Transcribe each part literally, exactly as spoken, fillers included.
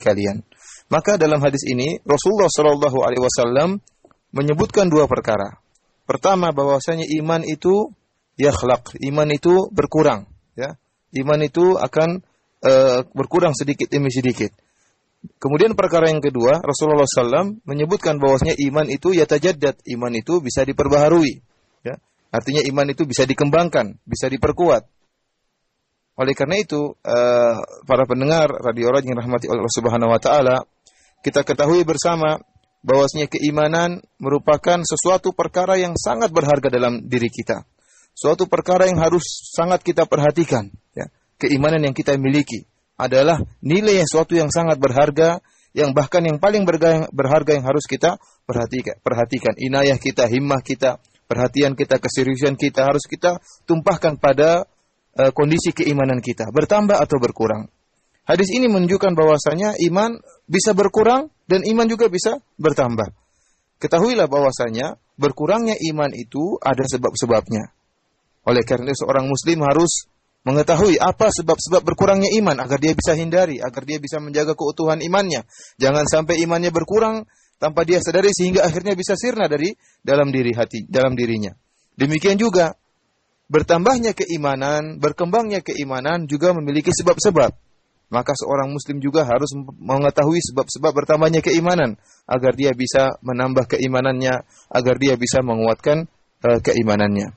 kalian. Maka dalam hadis ini Rasulullah shallallahu alaihi wasallam menyebutkan dua perkara. Pertama, bahwasanya iman itu yakhlaq, iman itu berkurang, ya. Iman itu akan uh, berkurang sedikit demi sedikit. Kemudian perkara yang kedua, Rasulullah shallallahu alaihi wasallam menyebutkan bahwasanya iman itu yatajaddad, iman itu bisa diperbaharui, ya. Artinya iman itu bisa dikembangkan, bisa diperkuat. Oleh karena itu, uh, para pendengar radio Raja yang rahmati Allah Subhanahu wa taala, kita ketahui bersama bahwasanya keimanan merupakan sesuatu perkara yang sangat berharga dalam diri kita. Suatu perkara yang harus sangat kita perhatikan, ya. Keimanan yang kita miliki adalah nilai yang suatu yang sangat berharga, yang bahkan yang paling berharga, berharga yang harus kita perhatikan. Perhatikan inayah kita, himmah kita, perhatian kita, keseriusan kita harus kita tumpahkan pada uh, kondisi keimanan kita, bertambah atau berkurang. Hadis ini menunjukkan bahwasanya iman bisa berkurang dan iman juga bisa bertambah. Ketahuilah bahwasanya berkurangnya iman itu ada sebab-sebabnya. Oleh karena itu seorang muslim harus mengetahui apa sebab-sebab berkurangnya iman agar dia bisa hindari, agar dia bisa menjaga keutuhan imannya. Jangan sampai imannya berkurang tanpa dia sadari sehingga akhirnya bisa sirna dari dalam diri hati, dalam dirinya. Demikian juga bertambahnya keimanan, berkembangnya keimanan juga memiliki sebab-sebab. Maka seorang muslim juga harus mengetahui sebab-sebab bertambahnya keimanan agar dia bisa menambah keimanannya, agar dia bisa menguatkan uh, keimanannya.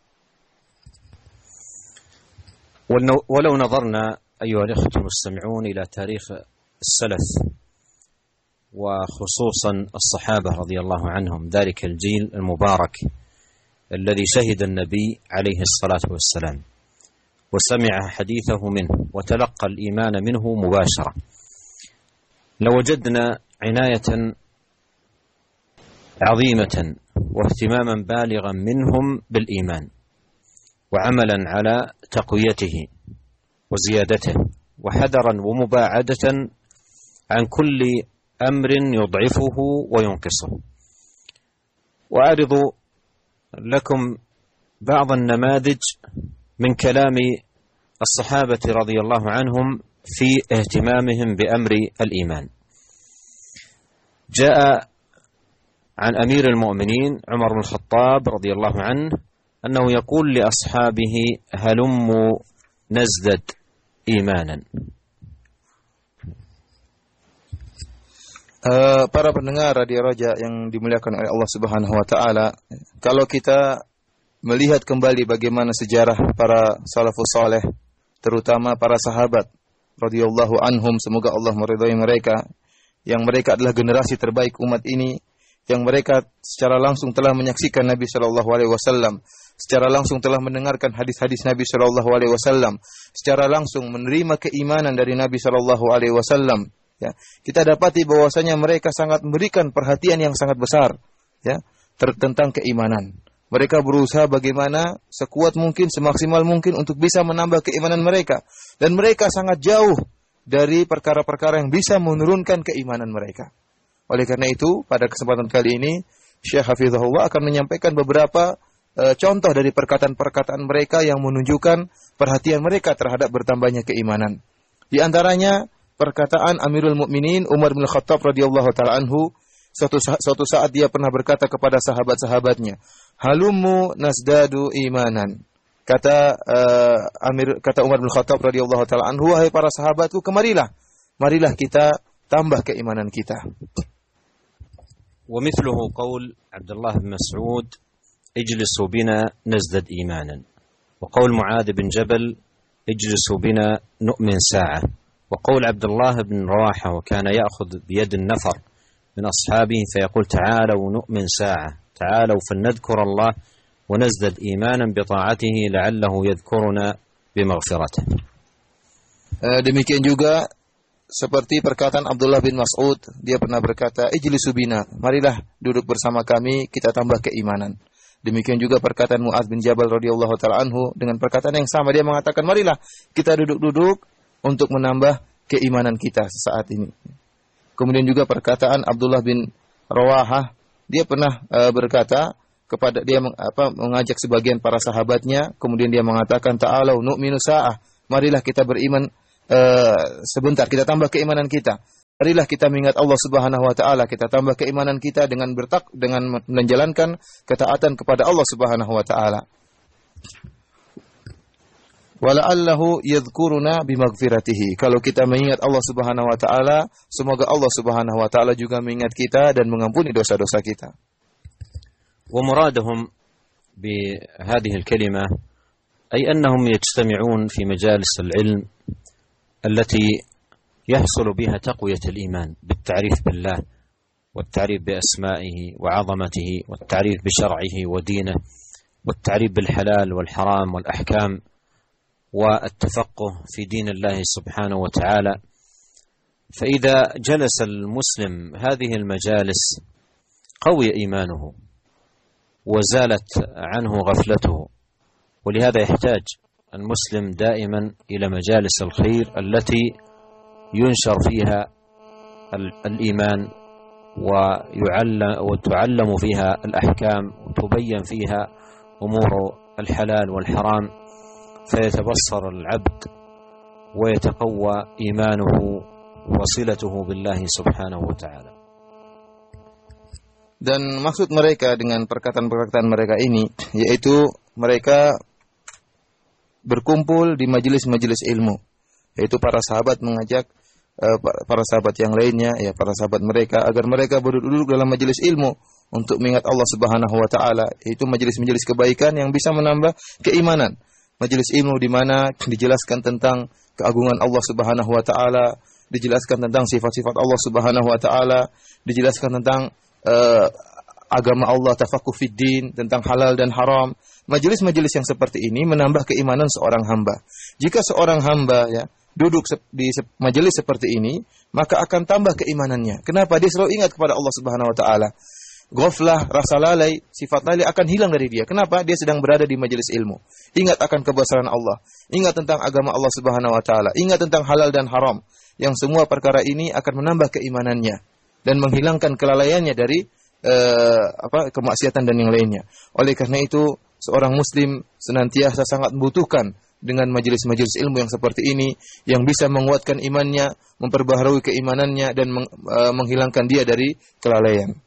ولو نظرنا أيها الأخوة المستمعون إلى تاريخ السلف وخصوصا الصحابة رضي الله عنهم، ذلك الجيل المبارك الذي شهد النبي عليه الصلاة والسلام وسمع حديثه منه وتلقى الإيمان منه مباشرة، لوجدنا عناية عظيمة واهتماما بالغا منهم بالإيمان وعملا على تقويته وزيادته وحذرا ومباعدة عن كل أمر يضعفه وينقصه. وأعرض لكم بعض النماذج من كلام الصحابة رضي الله عنهم في اهتمامهم بأمر الإيمان. جاء عن أمير المؤمنين عمر بن الخطاب رضي الله عنه أنه يقول لأصحابه هلموا نزدد إيمانا. Uh, para pendengar Radio Raja yang dimuliakan oleh Allah Subhanahu wa taala, kalau kita melihat kembali bagaimana sejarah para salafus saleh, terutama para sahabat radhiyallahu anhum, semoga Allah meridhai mereka, yang mereka adalah generasi terbaik umat ini, yang mereka secara langsung telah menyaksikan Nabi sallallahu alaihi wasallam, secara langsung telah mendengarkan hadis-hadis Nabi sallallahu alaihi wasallam, secara langsung menerima keimanan dari Nabi sallallahu alaihi wasallam. Ya, kita dapati bahwasanya mereka sangat memberikan perhatian yang sangat besar, ya, tentang keimanan. Mereka berusaha bagaimana sekuat mungkin, semaksimal mungkin untuk bisa menambah keimanan mereka, dan mereka sangat jauh dari perkara-perkara yang bisa menurunkan keimanan mereka. Oleh karena itu, pada kesempatan kali ini Syekh Hafizahullah akan menyampaikan beberapa e, contoh dari perkataan-perkataan mereka yang menunjukkan perhatian mereka terhadap bertambahnya keimanan. Di antaranya perkataan Amirul Mukminin Umar bin Khattab radhiyallahu taala anhu, suatu saat, suatu saat dia pernah berkata kepada sahabat-sahabatnya, "Halummu nasdadu imanan." Kata uh, Amir kata Umar bin Khattab radhiyallahu taala anhu, "Wahai para sahabatku, kemarilah, marilah kita tambah keimanan kita." ومثله قول عبد الله بن مسعود اجلسوا بنا نزدد إيمانا، وقول معاذ بن جبل اجلسوا بنا نؤمن ساعة، وقول عبد الله بن رواحة وكان يأخذ بيد النفر من أصحابه فيقول تعالوا نؤمن ساعة، تعالوا فلنذكر الله ونزدد إيمانا بطاعته لعله يذكرنا بمغفرته. Demikian juga seperti perkataan Abdullah bin Mas'ud, dia pernah berkata, "Ijlisu bina, marilah duduk bersama kami, kita tambah keimanan." Demikian juga perkataan Mu'adz bin Jabal radhiyallahu taala anhu dengan perkataan yang sama, dia mengatakan, "Marilah kita duduk-duduk untuk menambah keimanan kita sesaat ini." Kemudian juga perkataan Abdullah bin Rawahah, dia pernah uh, berkata kepada dia meng, apa, mengajak sebagian para sahabatnya, kemudian dia mengatakan, "Ta'alau nu'minu sa'ah, marilah kita beriman uh, sebentar, kita tambah keimanan kita." marilah kita mengingat Allah Subhanahu wa taala, kita tambah keimanan kita dengan bertak dengan menjalankan ketaatan kepada Allah Subhanahu wa taala. Wala'allahu yadhkuruna bimaghfiratihi. Kalau kita mengingat Allah Subhanahu wa taala, semoga Allah Subhanahu wa taala juga mengingat kita dan mengampuni dosa-dosa kita. Wa muradahum bi hadhihi al-kalimah ay annahum yajtami'un fi majalis al-ilm allati yahsul biha taqwiyat al-iman bit-ta'rif billah wat-ta'rif bi asma'ihi wa 'azamatihi wat-ta'rif bi shar'ihi wa dinihi wat-ta'rif bil halal wal haram wal ahkam والتفقه في دين الله سبحانه وتعالى. فإذا جلس المسلم هذه المجالس قوي إيمانه وزالت عنه غفلته، ولهذا يحتاج المسلم دائما إلى مجالس الخير التي ينشر فيها الإيمان ويعلم وتعلم فيها الأحكام وتبين فيها أمور الحلال والحرام، فيتبصر العبد ويتقوى إيمانه وصلته بالله سبحانه وتعالى. Dan maksud mereka dengan perkataan-perkataan mereka ini, yaitu mereka berkumpul di majelis-majelis ilmu, yaitu para sahabat mengajak uh, para sahabat yang lainnya, ya para sahabat mereka, agar mereka berduduk dalam majelis ilmu untuk mengingat Allah Subhanahu wa taala, yaitu majelis-majelis kebaikan yang bisa menambah keimanan. Majelis ilmu di mana dijelaskan tentang keagungan Allah Subhanahu wa taala, dijelaskan tentang sifat-sifat Allah Subhanahu wa taala, dijelaskan tentang uh, agama Allah, tafaqquh fid din, tentang halal dan haram. Majelis-majelis yang seperti ini menambah keimanan seorang hamba. Jika seorang hamba ya duduk di majelis seperti ini, maka akan tambah keimanannya. Kenapa? Dia selalu ingat kepada Allah Subhanahu wa taala. Ghaflah, rasa lalai, sifat lalai akan hilang dari dia. Kenapa? Dia sedang berada di majelis ilmu. Ingat akan kebesaran Allah, ingat tentang agama Allah Subhanahu wa taala, ingat tentang halal dan haram. Yang semua perkara ini akan menambah keimanannya dan menghilangkan kelalaiannya dari uh, apa kemaksiatan dan yang lainnya. Oleh karena itu, seorang muslim senantiasa sangat membutuhkan dengan majelis-majelis ilmu yang seperti ini, yang bisa menguatkan imannya, memperbaharui keimanannya dan meng, uh, menghilangkan dia dari kelalaian.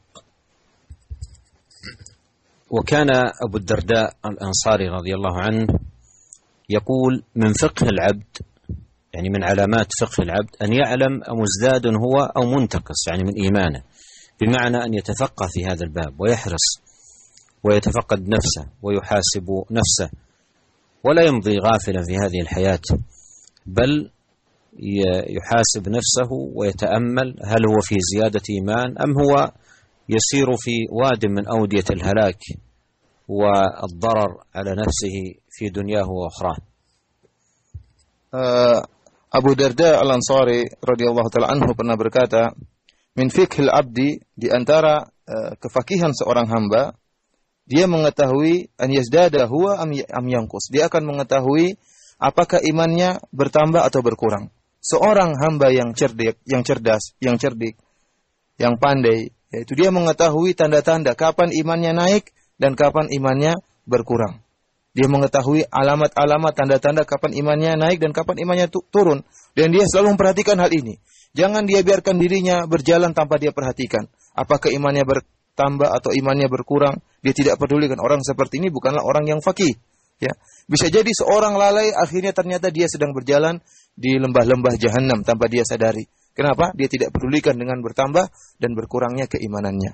وكان أبو الدرداء الأنصاري رضي الله عنه يقول من فقه العبد، يعني من علامات فقه العبد أن يعلم أمزداد هو أو منتقص، يعني من إيمانه، بمعنى أن يتفقه في هذا الباب ويحرص ويتفقد نفسه ويحاسب نفسه ولا يمضي غافلا في هذه الحياة، بل يحاسب نفسه ويتأمل هل هو في زيادة إيمان أم هو يسير في واد من أودية الهلاك والضرر على نفسه في دنياه وأخراه. Abu Darda Al-Ansari radhiyallahu taala anhu pernah berkata, min fiqhil abdi, di antara uh, kefakihan seorang hamba, dia mengetahui an yazdada huwa am, am yanqus. Dia akan mengetahui apakah imannya bertambah atau berkurang. Seorang hamba yang cerdik, yang cerdas, yang cerdik, yang pandai, yaitu dia mengetahui tanda-tanda kapan imannya naik dan kapan imannya berkurang. Dia mengetahui alamat-alamat tanda-tanda kapan imannya naik dan kapan imannya turun. Dan dia selalu memperhatikan hal ini. Jangan dia biarkan dirinya berjalan tanpa dia perhatikan. Apakah imannya bertambah atau imannya berkurang. Dia tidak pedulikan. Orang seperti ini bukanlah orang yang faqih. Ya. Bisa jadi seorang lalai akhirnya ternyata dia sedang berjalan di lembah-lembah jahanam tanpa dia sadari. Kenapa? Dia tidak pedulikan dengan bertambah dan berkurangnya keimanannya.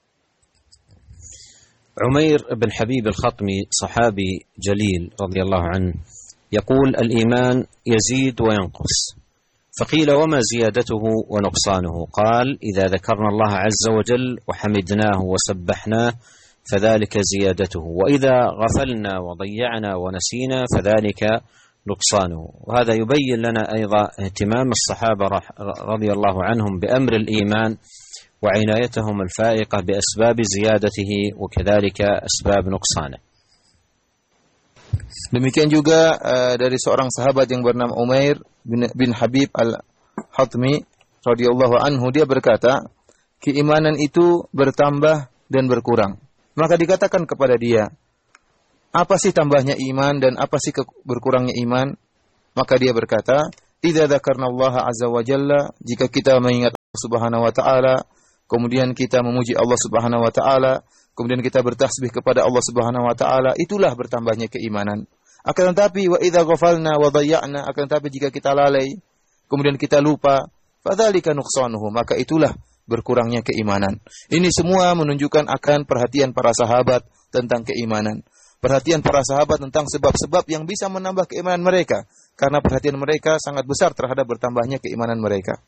عمير بن حبيب الخطمي صحابي جليل رضي الله عنه يقول الإيمان يزيد وينقص، فقيل وما زيادته ونقصانه؟ قال إذا ذكرنا الله عز وجل وحمدناه وسبحناه فذلك زيادته، وإذا غفلنا وضيعنا ونسينا فذلك نقصانه. وهذا يبين لنا أيضا اهتمام الصحابة رضي الله عنهم بأمر الإيمان وعنايتهم الفائقة بأسباب زيادته وكذلك أسباب نقصانه. Demikian juga uh, dari seorang sahabat yang bernama Umair bin, bin Habib Al-Hatmi radhiyallahu anhu, dia berkata, keimanan itu bertambah dan berkurang. Maka dikatakan kepada dia, apa sih tambahnya iman dan apa sih berkurangnya iman? Maka dia berkata, idza dzakarnallaha azza wa jalla, jika kita mengingat Subhanahu wa taala, kemudian kita memuji Allah Subhanahu wa taala, kemudian kita bertasbih kepada Allah Subhanahu wa taala, itulah bertambahnya keimanan. Akan tetapi wa idza ghafalna wa dhayya'na, akan tetapi jika kita lalai, kemudian kita lupa, fadzalika nuqsanuhu, maka itulah berkurangnya keimanan. Ini semua menunjukkan akan perhatian para sahabat tentang keimanan. Perhatian para sahabat tentang sebab-sebab yang bisa menambah keimanan mereka. Karena perhatian mereka sangat besar terhadap bertambahnya keimanan mereka.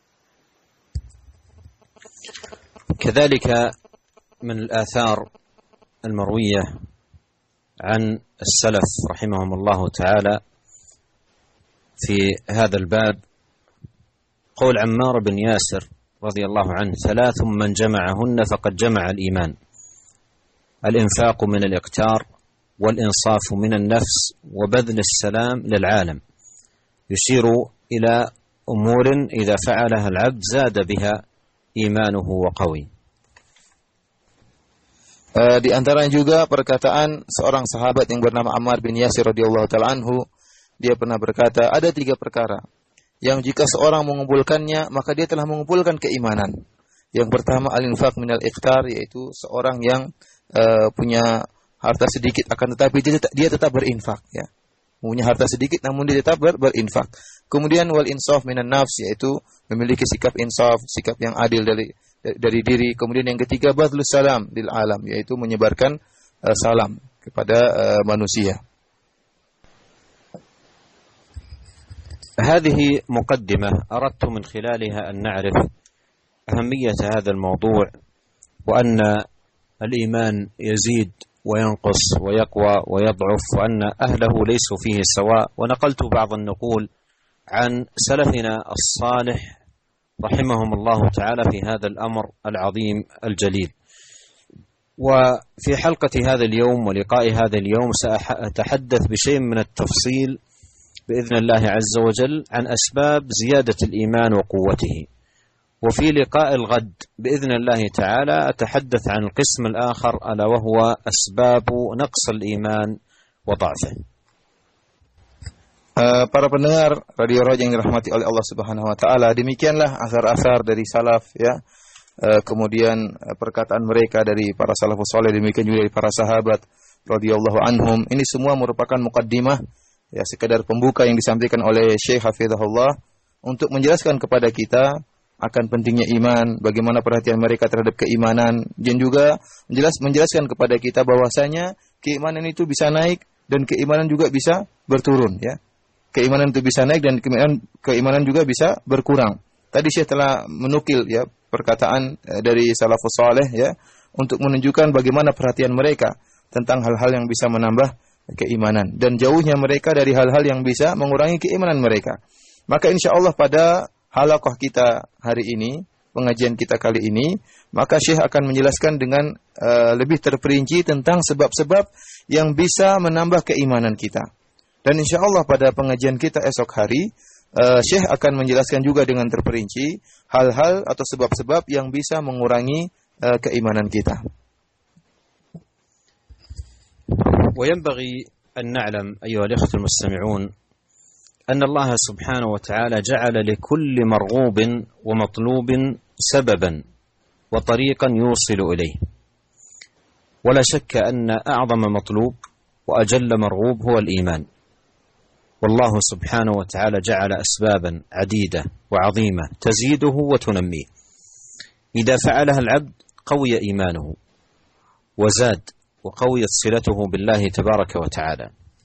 كذلك من الآثار المروية عن السلف رحمهم الله تعالى في هذا الباب قول عمار بن ياسر رضي الله عنه: ثلاث من جمعهن فقد جمع الإيمان: الإنفاق من الإقتار، والإنصاف من النفس، وبذل السلام للعالم. يشير إلى أمور إذا فعلها العبد زاد بها إيمانه وقوي. Uh, di antaranya juga perkataan seorang sahabat yang bernama Ammar bin Yasir radhiyallahu taala anhu, dia pernah berkata, ada tiga perkara yang jika seorang mengumpulkannya maka dia telah mengumpulkan keimanan. Yang pertama al-infaq minal iqtar, yaitu seorang yang uh, punya harta sedikit akan tetapi dia tetap, dia tetap berinfak, ya. Punya harta sedikit namun dia tetap ber, berinfak. Kemudian wal insaf minan nafs, yaitu memiliki sikap insaf, sikap yang adil dari dari diri. Kemudian yang ketiga badlus salam lil alam, yaitu menyebarkan uh, salam kepada uh, manusia. هذه مقدمة أردت من خلالها أن نعرف أهمية هذا الموضوع، وأن الإيمان يزيد وينقص ويقوى ويضعف، وأن أهله ليسوا فيه سواء. ونقلت بعض النقول عن سلفنا الصالح رحمهم الله تعالى في هذا الأمر العظيم الجليل. وفي حلقة هذا اليوم ولقاء هذا اليوم سأتحدث بشيء من التفصيل بإذن الله عز وجل عن أسباب زيادة الإيمان وقوته. وفي لقاء الغد بإذن الله تعالى أتحدث عن القسم الآخر ألا وهو أسباب نقص الإيمان وضعفه. Uh, para pendengar Radio Raja yang dirahmati oleh Allah Subhanahu wa taala, demikianlah asar-asar dari salaf, ya. Uh, kemudian uh, perkataan mereka dari para salafus saleh, demikian juga dari para sahabat radhiyallahu anhum. Ini semua merupakan muqaddimah, ya, sekadar pembuka yang disampaikan oleh Syekh Hafizahullah untuk menjelaskan kepada kita akan pentingnya iman, bagaimana perhatian mereka terhadap keimanan, dan juga menjelas, menjelaskan kepada kita bahwasanya keimanan itu bisa naik dan keimanan juga bisa berturun, ya. Keimanan itu bisa naik dan keimanan, keimanan juga bisa berkurang. Tadi Syekh telah menukil, ya, perkataan dari salafus saleh, ya, untuk menunjukkan bagaimana perhatian mereka tentang hal-hal yang bisa menambah keimanan dan jauhnya mereka dari hal-hal yang bisa mengurangi keimanan mereka. Maka insyaallah pada halaqah kita hari ini, pengajian kita kali ini, maka Syekh akan menjelaskan dengan uh, lebih terperinci tentang sebab-sebab yang bisa menambah keimanan kita. Dan insyaallah pada pengajian kita esok hari, uh, Syekh akan menjelaskan juga dengan terperinci hal-hal atau sebab-sebab yang bisa mengurangi uh, keimanan kita. وينبغي أن نعلم أيها الأخوة المستمعون أن الله سبحانه وتعالى جعل لكل مرغوب ومطلوب سببا وطريقا يوصل إليه، ولا شك أن أعظم مطلوب وأجل مرغوب هو الإيمان. والله سبحانه وتعالى جعل أسبابا عديدة وعظيمة تزيده وتنميه. إذا فعلها العبد قوي إيمانه وزاد وقويت صلته بالله تبارك وتعالى.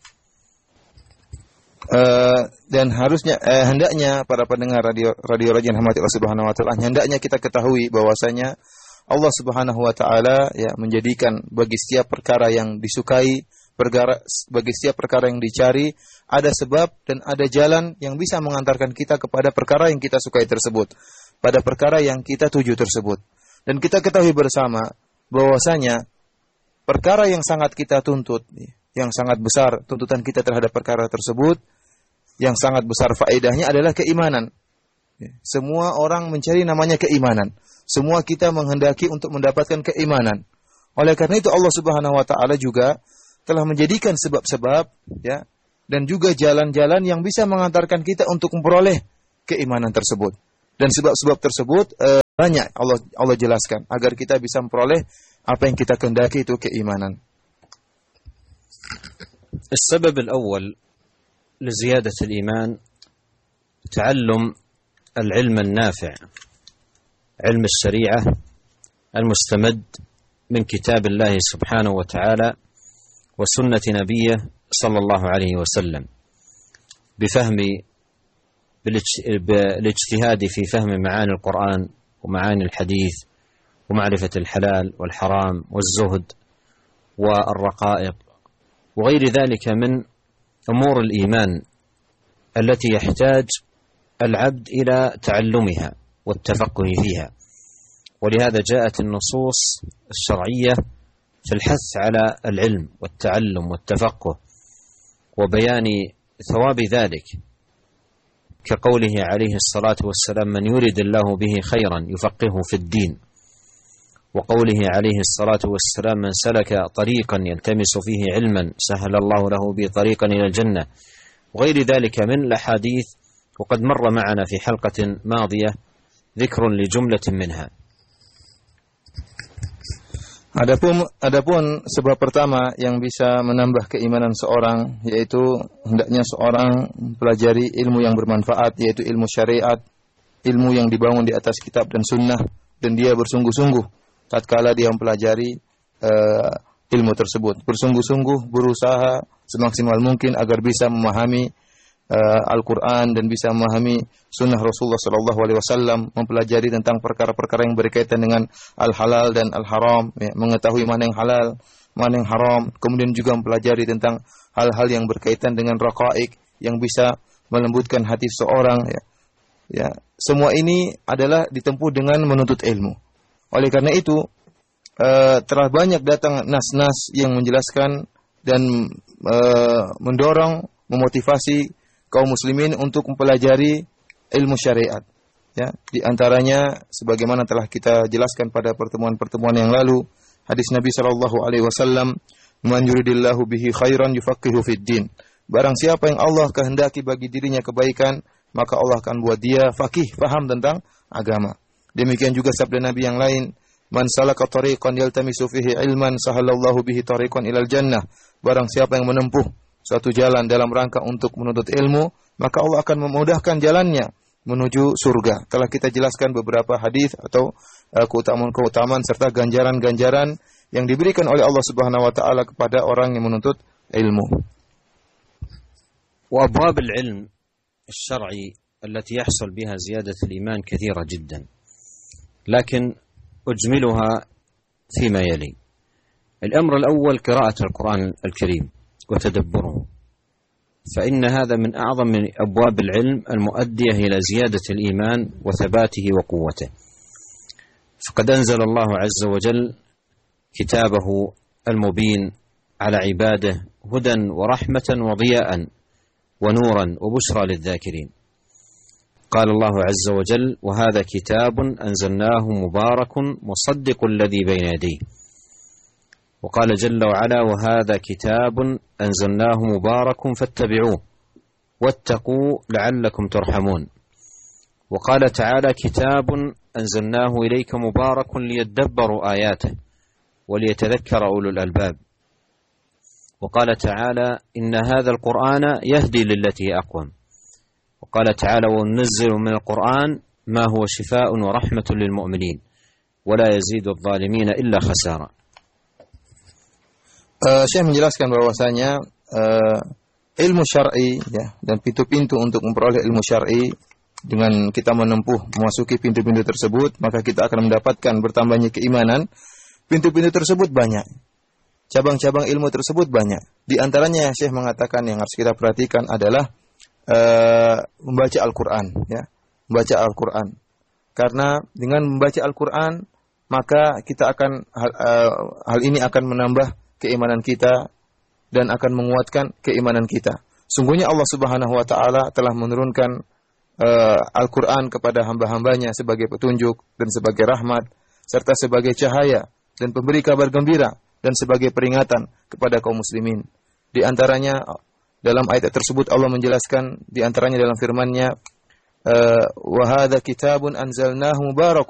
Uh, dan harusnya uh, hendaknya para pendengar radio radio Raja yang dirahmati Allah Subhanahu wa taala, hendaknya kita ketahui bahwasanya Allah Subhanahu wa taala, ya, menjadikan bagi setiap perkara yang disukai, perkara bagi setiap perkara yang dicari, ada sebab dan ada jalan yang bisa mengantarkan kita kepada perkara yang kita sukai tersebut, pada perkara yang kita tuju tersebut. Dan kita ketahui bersama bahwasanya perkara yang sangat kita tuntut, yang sangat besar tuntutan kita terhadap perkara tersebut, yang sangat besar faedahnya adalah keimanan. Semua orang mencari namanya keimanan. Semua kita menghendaki untuk mendapatkan keimanan. Oleh karena itu Allah Subhanahu wa taala juga telah menjadikan sebab-sebab, ya, dan juga jalan-jalan yang bisa mengantarkan kita untuk memperoleh keimanan tersebut. Dan sebab-sebab tersebut uh, banyak Allah Allah jelaskan agar kita bisa memperoleh apa yang kita kehendaki, itu keimanan. السبب الأول لزيادة الإيمان تعلم العلم النافع، علم الشريعة المستمد من كتاب الله سبحانه وتعالى وسنة نبيه صلى الله عليه وسلم، بفهم بالاجتهاد في فهم معاني القرآن ومعاني الحديث ومعرفة الحلال والحرام والزهد والرقائق وغير ذلك من أمور الإيمان التي يحتاج العبد إلى تعلمها والتفقه فيها. ولهذا جاءت النصوص الشرعية في الحث على العلم والتعلم والتفقه وبيان ثواب ذلك، كقوله عليه الصلاة والسلام: من يرد الله به خيرا يفقهه في الدين، وقوله عليه الصلاة والسلام: من سلك طريقا يلتمس فيه علما سهل الله له به طريقا إلى الجنة، وغير ذلك من الأحاديث، وقد مر معنا في حلقة ماضية ذكر لجملة منها. Adapun adapun sebab pertama yang bisa menambah keimanan seorang, yaitu hendaknya seorang mempelajari ilmu yang bermanfaat, yaitu ilmu syariat, ilmu yang dibangun di atas kitab dan sunnah, dan dia bersungguh-sungguh tatkala dia mempelajari uh, ilmu tersebut, bersungguh-sungguh berusaha semaksimal mungkin agar bisa memahami uh, Al-Quran dan bisa memahami sunnah Rasulullah Sallallahu Alaihi Wasallam, mempelajari tentang perkara-perkara yang berkaitan dengan al-halal dan al-haram, ya, mengetahui mana yang halal, mana yang haram, kemudian juga mempelajari tentang hal-hal yang berkaitan dengan raqaik yang bisa melembutkan hati seorang. Ya, ya, semua ini adalah ditempuh dengan menuntut ilmu. Oleh karena itu, uh, telah banyak datang nas-nas yang menjelaskan dan uh, mendorong, memotivasi kaum muslimin untuk mempelajari ilmu syariat. Ya, di antaranya sebagaimana telah kita jelaskan pada pertemuan-pertemuan yang lalu, hadis Nabi sallallahu alaihi wasallam, "Man yuridillahu bihi khairan yufaqihu fid din." Barang siapa yang Allah kehendaki bagi dirinya kebaikan, maka Allah akan buat dia faqih, faham tentang agama. Demikian juga sabda Nabi yang lain, "Man salaka tariqan yaltamisu fihi ilman sahalallahu bihi tariqan ilal jannah." Barang siapa yang menempuh suatu jalan dalam rangka untuk menuntut ilmu, maka Allah akan memudahkan jalannya menuju surga. Telah kita jelaskan beberapa hadis atau uh, keutamaan-keutamaan serta ganjaran-ganjaran yang diberikan oleh Allah Subhanahu wa taala kepada orang yang menuntut ilmu. Wa abwab al-ilm الشرعي التي يحصل بها زيادة الإيمان كثيرة جدا، لكن أجملها فيما يلي. الأمر الأول قراءة القرآن الكريم وتدبره، فإن هذا من أعظم من أبواب العلم المؤدية إلى زيادة الإيمان وثباته وقوته. فقد أنزل الله عز وجل كتابه المبين على عباده هدى ورحمة وضياء ونورا وبشرى للذاكرين. قال الله عز وجل: وهذا كتاب أنزلناه مبارك مصدق الذي بين يديه. وقال جل وعلا: وهذا كتاب أنزلناه مبارك فاتبعوه واتقوا لعلكم ترحمون. وقال تعالى: كتاب أنزلناه إليك مبارك ليدبروا آياته وليتذكر أولو الألباب. وقال تعالى: إن هذا القرآن يهدي للتي أقوم. وقال تعالى: وننزل من القرآن ما هو شفاء ورحمة للمؤمنين ولا يزيد الظالمين إلا خسارا. Uh, Syekh menjelaskan bahwasanya uh, ilmu syar'i, ya, dan pintu-pintu untuk memperoleh ilmu syar'i, dengan kita menempuh memasuki pintu-pintu tersebut, maka kita akan mendapatkan bertambahnya keimanan. Pintu-pintu tersebut banyak, cabang-cabang ilmu tersebut banyak. Di antaranya Syekh mengatakan yang harus kita perhatikan adalah uh, membaca Al-Quran, ya, membaca Al-Quran. Karena dengan membaca Al-Quran, maka kita akan hal, uh, hal ini akan menambah keimanan kita dan akan menguatkan keimanan kita. Sungguhnya Allah Subhanahu wa taala telah menurunkan uh, Al-Qur'an kepada hamba-hambanya sebagai petunjuk dan sebagai rahmat serta sebagai cahaya dan pemberi kabar gembira dan sebagai peringatan kepada kaum muslimin. Di antaranya dalam ayat tersebut Allah menjelaskan, di antaranya dalam firman-Nya, uh, wa hadza kitabun anzalnahu mubarakun.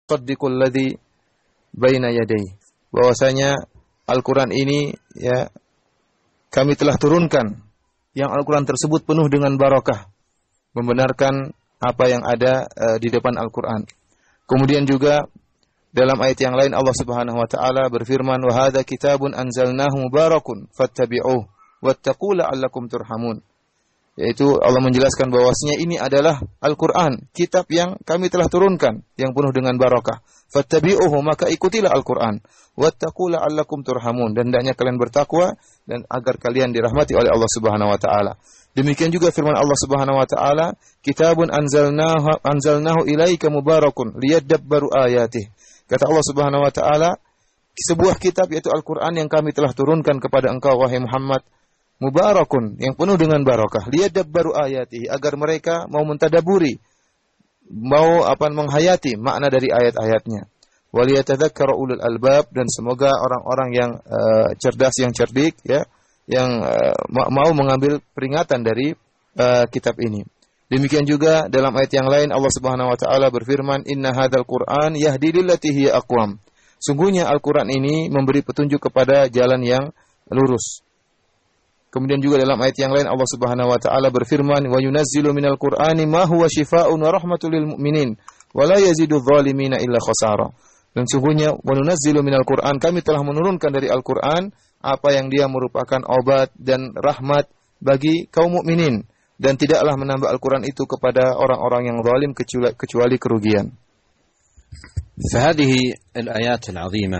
musaddiqul ladzi baina yadayhi. Bahwasanya Al-Qur'an ini ya kami telah turunkan, yang Al-Qur'an tersebut penuh dengan barakah, membenarkan apa yang ada uh, di depan Al-Qur'an. Kemudian juga dalam ayat yang lain Allah Subhanahu wa taala berfirman, "Wa hadza kitabun anzalnahu mubarakun fattabi'uhu wattaqu la'allakum turhamun." Yaitu Allah menjelaskan bahwasanya ini adalah Al-Qur'an, kitab yang kami telah turunkan yang penuh dengan barakah. Fattabi'uhu, maka ikutilah Al-Qur'an. Wattaqu la'allakum turhamun, dan hendaknya kalian bertakwa dan agar kalian dirahmati oleh Allah Subhanahu wa taala. Demikian juga firman Allah Subhanahu wa taala, "Kitabun anzalnahu anzalnahu ilaika mubarakun liyadabbaru ayatih." Kata Allah Subhanahu wa taala, sebuah kitab yaitu Al-Qur'an yang kami telah turunkan kepada engkau wahai Muhammad, mubarakun, yang penuh dengan barakah, liyadabbaru ayatihi, agar mereka mau mentadaburi, mau apa menghayati makna dari ayat-ayatnya. Waliyatadzakkaru ulul albab, dan semoga orang-orang yang uh, cerdas, yang cerdik ya, yang uh, mau mengambil peringatan dari uh, kitab ini. Demikian juga dalam ayat yang lain Allah Subhanahu wa taala berfirman, "Inna hadzal Qur'an yahdi lillati hiya aqwam." Sungguhnya Al-Qur'an ini memberi petunjuk kepada jalan yang lurus. Kemudian juga dalam ayat yang lain Allah Subhanahu wa taala berfirman, "Wa yunazzilu minal Qur'ani ma huwa shifaa'un wa rahmatul lil mu'minin wa la yazidu adh-dhalimina illa khasara." Dan sungguhnya wa nunazzilu minal Qur'an, kami telah menurunkan dari Al-Qur'an apa yang dia merupakan obat dan rahmat bagi kaum mukminin, dan tidaklah menambah Al-Qur'an itu kepada orang-orang yang zalim kecuali, kecuali kerugian. فهذه الآيات العظيمة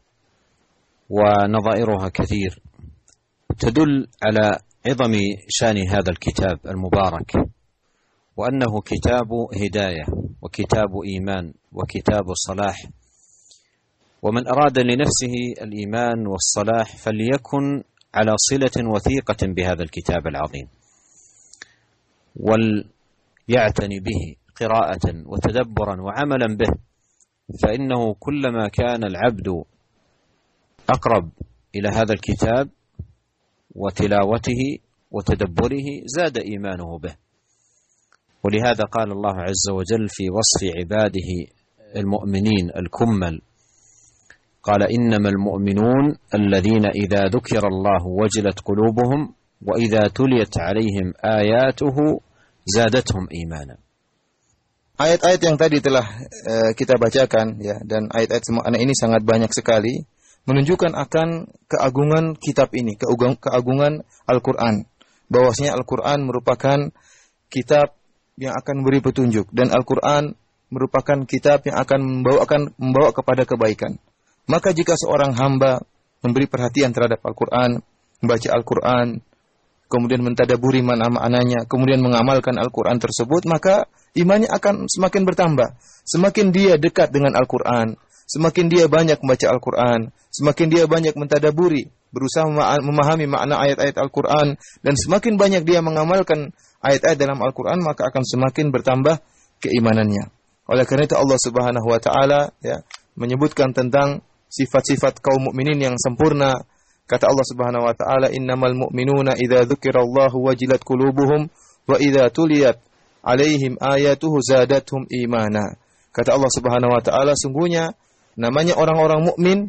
ونظائرها كثير تدل على عظم شان هذا الكتاب المبارك، وأنه كتاب هداية وكتاب إيمان وكتاب صلاح، ومن أراد لنفسه الإيمان والصلاح فليكن على صلة وثيقة بهذا الكتاب العظيم، وليعتني به قراءة وتدبرا وعملا به، فإنه كلما كان العبد أقرب إلى هذا الكتاب وتلاوته وتدبره زاد إيمانه به. ولهذا قال الله عز وجل في وصف عباده المؤمنين الكمل، قال: إنما المؤمنون الذين إذا ذكر الله وجلت قلوبهم وإذا تليت عليهم آياته زادتهم إيمانا. Ayat-ayat yang tadi telah uh, kita bacakan ya, dan ayat-ayat semua anak ini sangat banyak sekali menunjukkan akan keagungan kitab ini, keagungan, keagungan Al-Qur'an. Bahwasanya Al-Qur'an merupakan kitab yang akan memberi petunjuk, dan Al-Qur'an merupakan kitab yang akan membawa akan membawa kepada kebaikan. Maka jika seorang hamba memberi perhatian terhadap Al-Qur'an, membaca Al-Qur'an, kemudian mentadaburi makna-maknanya, kemudian mengamalkan Al-Qur'an tersebut, maka imannya akan semakin bertambah. Semakin dia dekat dengan Al-Qur'an, semakin dia banyak membaca Al-Qur'an, semakin dia banyak mentadaburi, berusaha memahami makna ayat-ayat Al-Qur'an, dan semakin banyak dia mengamalkan ayat-ayat dalam Al-Qur'an, maka akan semakin bertambah keimanannya. Oleh karena itu Allah Subhanahu wa taala ya menyebutkan tentang sifat-sifat kaum mukminin yang sempurna. Kata Allah Subhanahu wa taala, "Innamal mu'minuna idza dzukirallahu wajilat qulubuhum wa idza tuliyat alaihim ayatuhu zadatuhum imana." Kata Allah Subhanahu wa taala, sungguhnya namanya orang-orang mukmin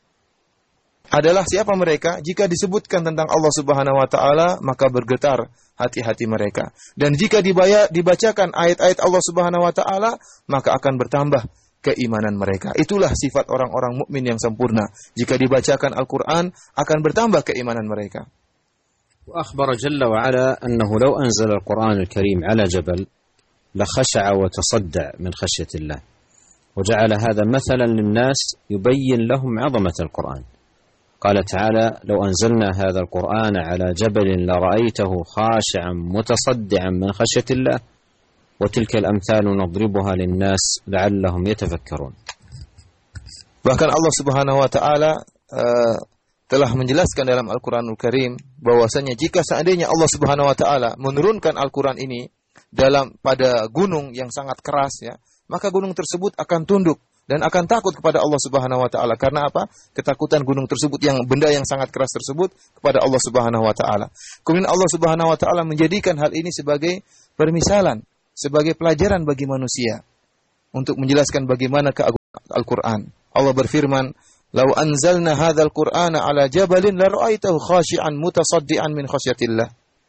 adalah siapa mereka? Jika disebutkan tentang Allah Subhanahu wa taala, maka bergetar hati-hati mereka. Dan jika dibaya, dibacakan ayat-ayat Allah Subhanahu wa taala, maka akan bertambah keimanan mereka. Itulah sifat orang-orang mukmin yang sempurna. Jika dibacakan Al-Qur'an, akan bertambah keimanan mereka. وأخبر جل وعلا أنه لو أنزل القرآن الكريم على جبل لخشع وتصدع من خشية الله، وجعل هذا مثلا للناس يبين لهم عظمة القرآن. قال تعالى: لو أنزلنا هذا القرآن على جبل لرأيته خاشعا متصدعا من خشية الله وتلك الأمثال نضربها للناس لعلهم يتفكرون. Bahkan Allah Subhanahu wa taala uh, telah menjelaskan dalam Al-Qur'anul Karim bahwasanya jika seandainya Allah Subhanahu wa taala menurunkan Al-Qur'an ini dalam pada gunung yang sangat keras ya, maka gunung tersebut akan tunduk dan akan takut kepada Allah Subhanahu wa taala. Karena apa? Ketakutan gunung tersebut, yang benda yang sangat keras tersebut, kepada Allah Subhanahu wa taala. Kemudian Allah Subhanahu wa taala menjadikan hal ini sebagai permisalan, sebagai pelajaran bagi manusia untuk menjelaskan bagaimana keagungan Al-Qur'an. Allah berfirman, "Lau anzalna hadzal Qur'ana 'ala jabalin la ra'aitahu khashi'an mutasaddian min khasyatillah."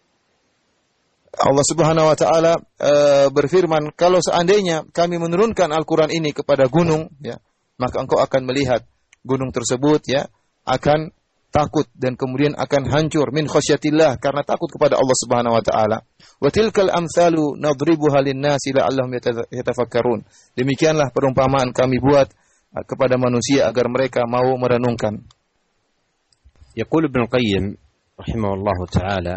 Allah Subhanahu wa taala uh, berfirman, kalau seandainya kami menurunkan Al-Qur'an ini kepada gunung, ya, maka engkau akan melihat gunung tersebut, ya, akan takut dan kemudian akan hancur min khasyatillah, karena takut kepada Allah Subhanahu wa taala. Wa tilkal amsalu nadribuha lin-nasi la'allahum yatafakkarun. Demikianlah perumpamaan kami buat kepada manusia agar mereka mau merenungkan. Yaqul Ibnu Qayyim rahimahullah taala,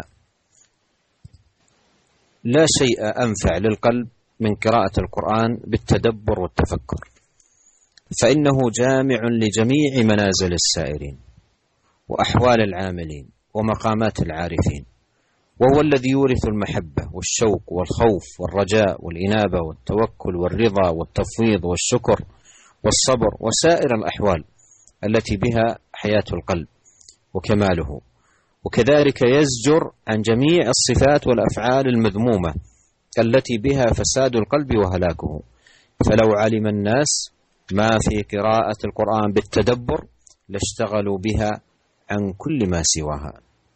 لا شيء أنفع للقلب من قراءة القرآن بالتدبر والتفكر، فإنه جامع لجميع منازل السائرين وأحوال العاملين ومقامات العارفين، وهو الذي يورث المحبة والشوق والخوف والرجاء والإنابة والتوكل والرضا والتفويض والشكر والصبر وسائر الأحوال التي بها حياة القلب وكماله، وكذلك يزجر عن جميع الصفات والأفعال المذمومة التي بها فساد القلب وهلاكه. فلو علم الناس ما في قراءة القرآن بالتدبر لاشتغلوا بها عن كل ما سواها.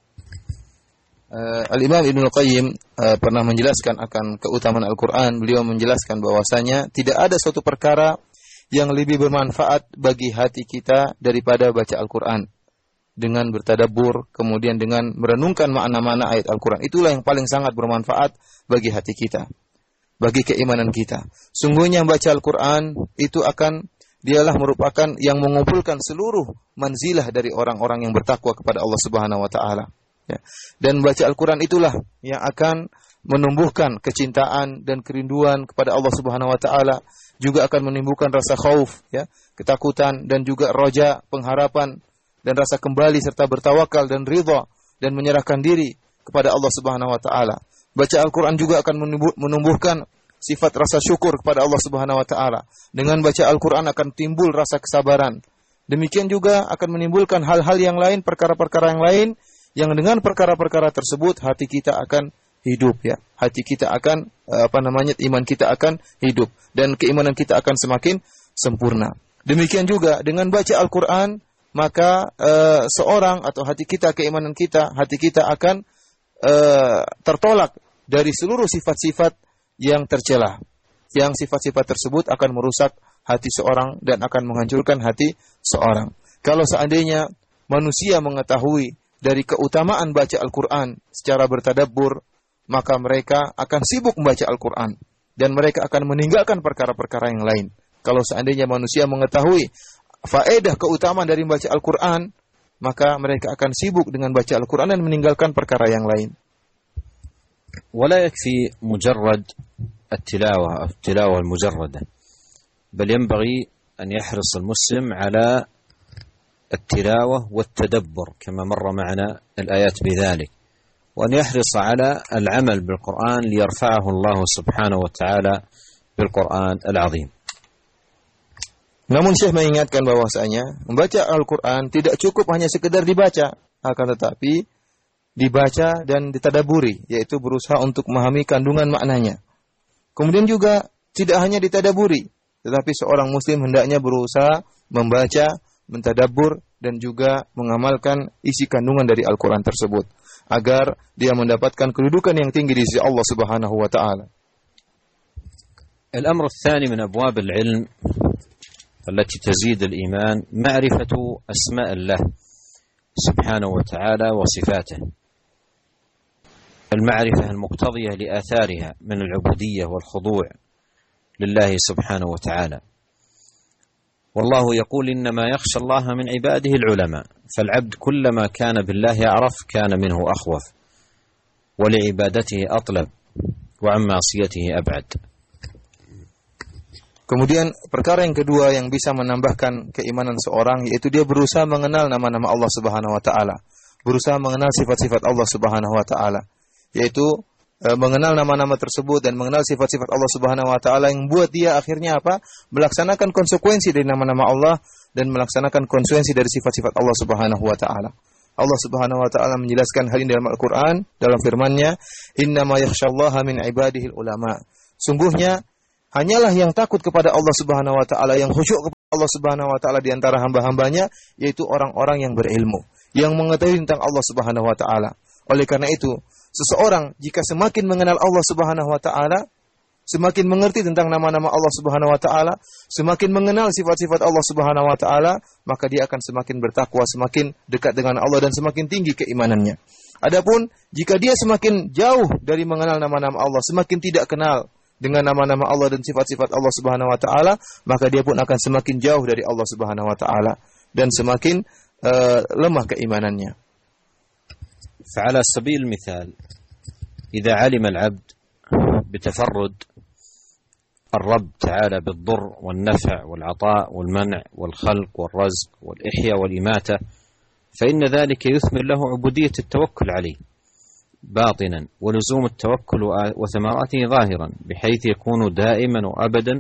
Uh, Al-Imam Ibnu Qayyim uh, pernah menjelaskan akan keutamaan Al-Quran. Beliau menjelaskan bahwasanya tidak ada suatu perkara yang lebih bermanfaat bagi hati kita daripada baca Al-Quran. Dengan bertadabbur, kemudian dengan merenungkan makna-makna ayat Al-Quran. Itulah yang paling sangat bermanfaat bagi hati kita, bagi keimanan kita. Sungguhnya baca Al-Quran itu akan, dialah merupakan yang mengumpulkan seluruh manzilah dari orang-orang yang bertakwa kepada Allah Subhanahu wa taala. Ya. Dan baca Al-Quran itulah yang akan menumbuhkan kecintaan dan kerinduan kepada Allah Subhanahu wa taala, juga akan menimbulkan rasa khauf, ya, ketakutan, dan juga roja, pengharapan, dan rasa kembali serta bertawakal dan ridha dan menyerahkan diri kepada Allah Subhanahu wa taala. Baca Al-Qur'an juga akan menumbuhkan sifat rasa syukur kepada Allah Subhanahu wa taala. Dengan baca Al-Qur'an akan timbul rasa kesabaran. Demikian juga akan menimbulkan hal-hal yang lain, perkara-perkara yang lain, yang dengan perkara-perkara tersebut hati kita akan hidup, ya. Hati kita akan apa namanya? iman kita akan hidup dan keimanan kita akan semakin sempurna. Demikian juga dengan baca Al-Qur'an, maka uh, seorang atau hati kita, keimanan kita, hati kita akan uh, tertolak dari seluruh sifat-sifat yang tercela. Yang sifat-sifat tersebut akan merusak hati seorang dan akan menghancurkan hati seorang. Kalau seandainya manusia mengetahui dari keutamaan baca Al-Quran secara bertadabbur, maka mereka akan sibuk membaca Al-Quran dan mereka akan meninggalkan perkara-perkara yang lain. Kalau seandainya manusia mengetahui faedah keutamaan dari membaca Al-Quran, maka mereka akan sibuk dengan baca Al-Quran dan meninggalkan perkara yang lain. ولا يكفي مجرد التلاوة أو التلاوة المجردة، بل ينبغي أن يحرص المسلم على التلاوة والتدبر كما مر معنا الآيات بذلك، وأن يحرص على العمل بالقرآن ليرفعه الله سبحانه وتعالى بالقرآن العظيم. Namun Syekh mengingatkan bahwasanya membaca Al-Quran tidak cukup hanya sekedar dibaca, akan tetapi dibaca dan ditadaburi, yaitu berusaha untuk memahami kandungan maknanya. Kemudian juga tidak hanya ditadaburi, tetapi seorang muslim hendaknya berusaha membaca, mentadabbur, dan juga mengamalkan isi kandungan dari Al-Quran tersebut, agar dia mendapatkan kedudukan yang tinggi di sisi Allah Subhanahu wa taala. الأمر الثاني من أبواب العلم التي تزيد الإيمان معرفة أسماء الله سبحانه وتعالى وصفاته، المعرفة المقتضية لآثارها من العبودية والخضوع لله سبحانه وتعالى. والله يقول إنما يخشى الله من عباده العلماء، فالعبد كلما كان بالله يعرف كان منه أخوف ولعبادته أطلب وعن معصيته أبعد. Kemudian perkara yang kedua yang bisa menambahkan keimanan seorang, yaitu dia berusaha mengenal nama-nama Allah Subhanahu wa taala, berusaha mengenal sifat-sifat Allah Subhanahu wa taala, yaitu e, mengenal nama-nama tersebut dan mengenal sifat-sifat Allah Subhanahu wa taala yang buat dia akhirnya apa? Melaksanakan konsekuensi dari nama-nama Allah dan melaksanakan konsekuensi dari sifat-sifat Allah Subhanahu wa taala. Allah Subhanahu wa taala menjelaskan hal ini dalam Al-Qur'an dalam firman-Nya, "Innama yakhsyallaha min ibadihil ulama." Sungguhnya hanyalah yang takut kepada Allah Subhanahu wa taala, yang khusyuk Allah Subhanahu wa taala di antara hamba-hambanya, yaitu orang-orang yang berilmu, yang mengetahui tentang Allah Subhanahu wa taala. Oleh karena itu, seseorang jika semakin mengenal Allah Subhanahu wa taala, semakin mengerti tentang nama-nama Allah Subhanahu wa taala, semakin mengenal sifat-sifat Allah Subhanahu wa taala, maka dia akan semakin bertakwa, semakin dekat dengan Allah dan semakin tinggi keimanannya. Adapun jika dia semakin jauh dari mengenal nama-nama Allah, semakin tidak kenal dengan nama-nama Allah dan sifat-sifat Allah Subhanahu wa taala, maka dia pun akan semakin jauh dari Allah Subhanahu wa taala dan semakin uh, lemah keimanannya. فعلى سبيل المثال إذا علم العبد بتفرد الرب تعالى بالضر والنفع والعطاء والمنع والخلق والرزق والإحياء والإماتة، فإن ذلك يثمر له عبودية التوكل عليه باطنا ولزوم التوكل وثمراته ظاهرا، بحيث يكون دائما وأبدا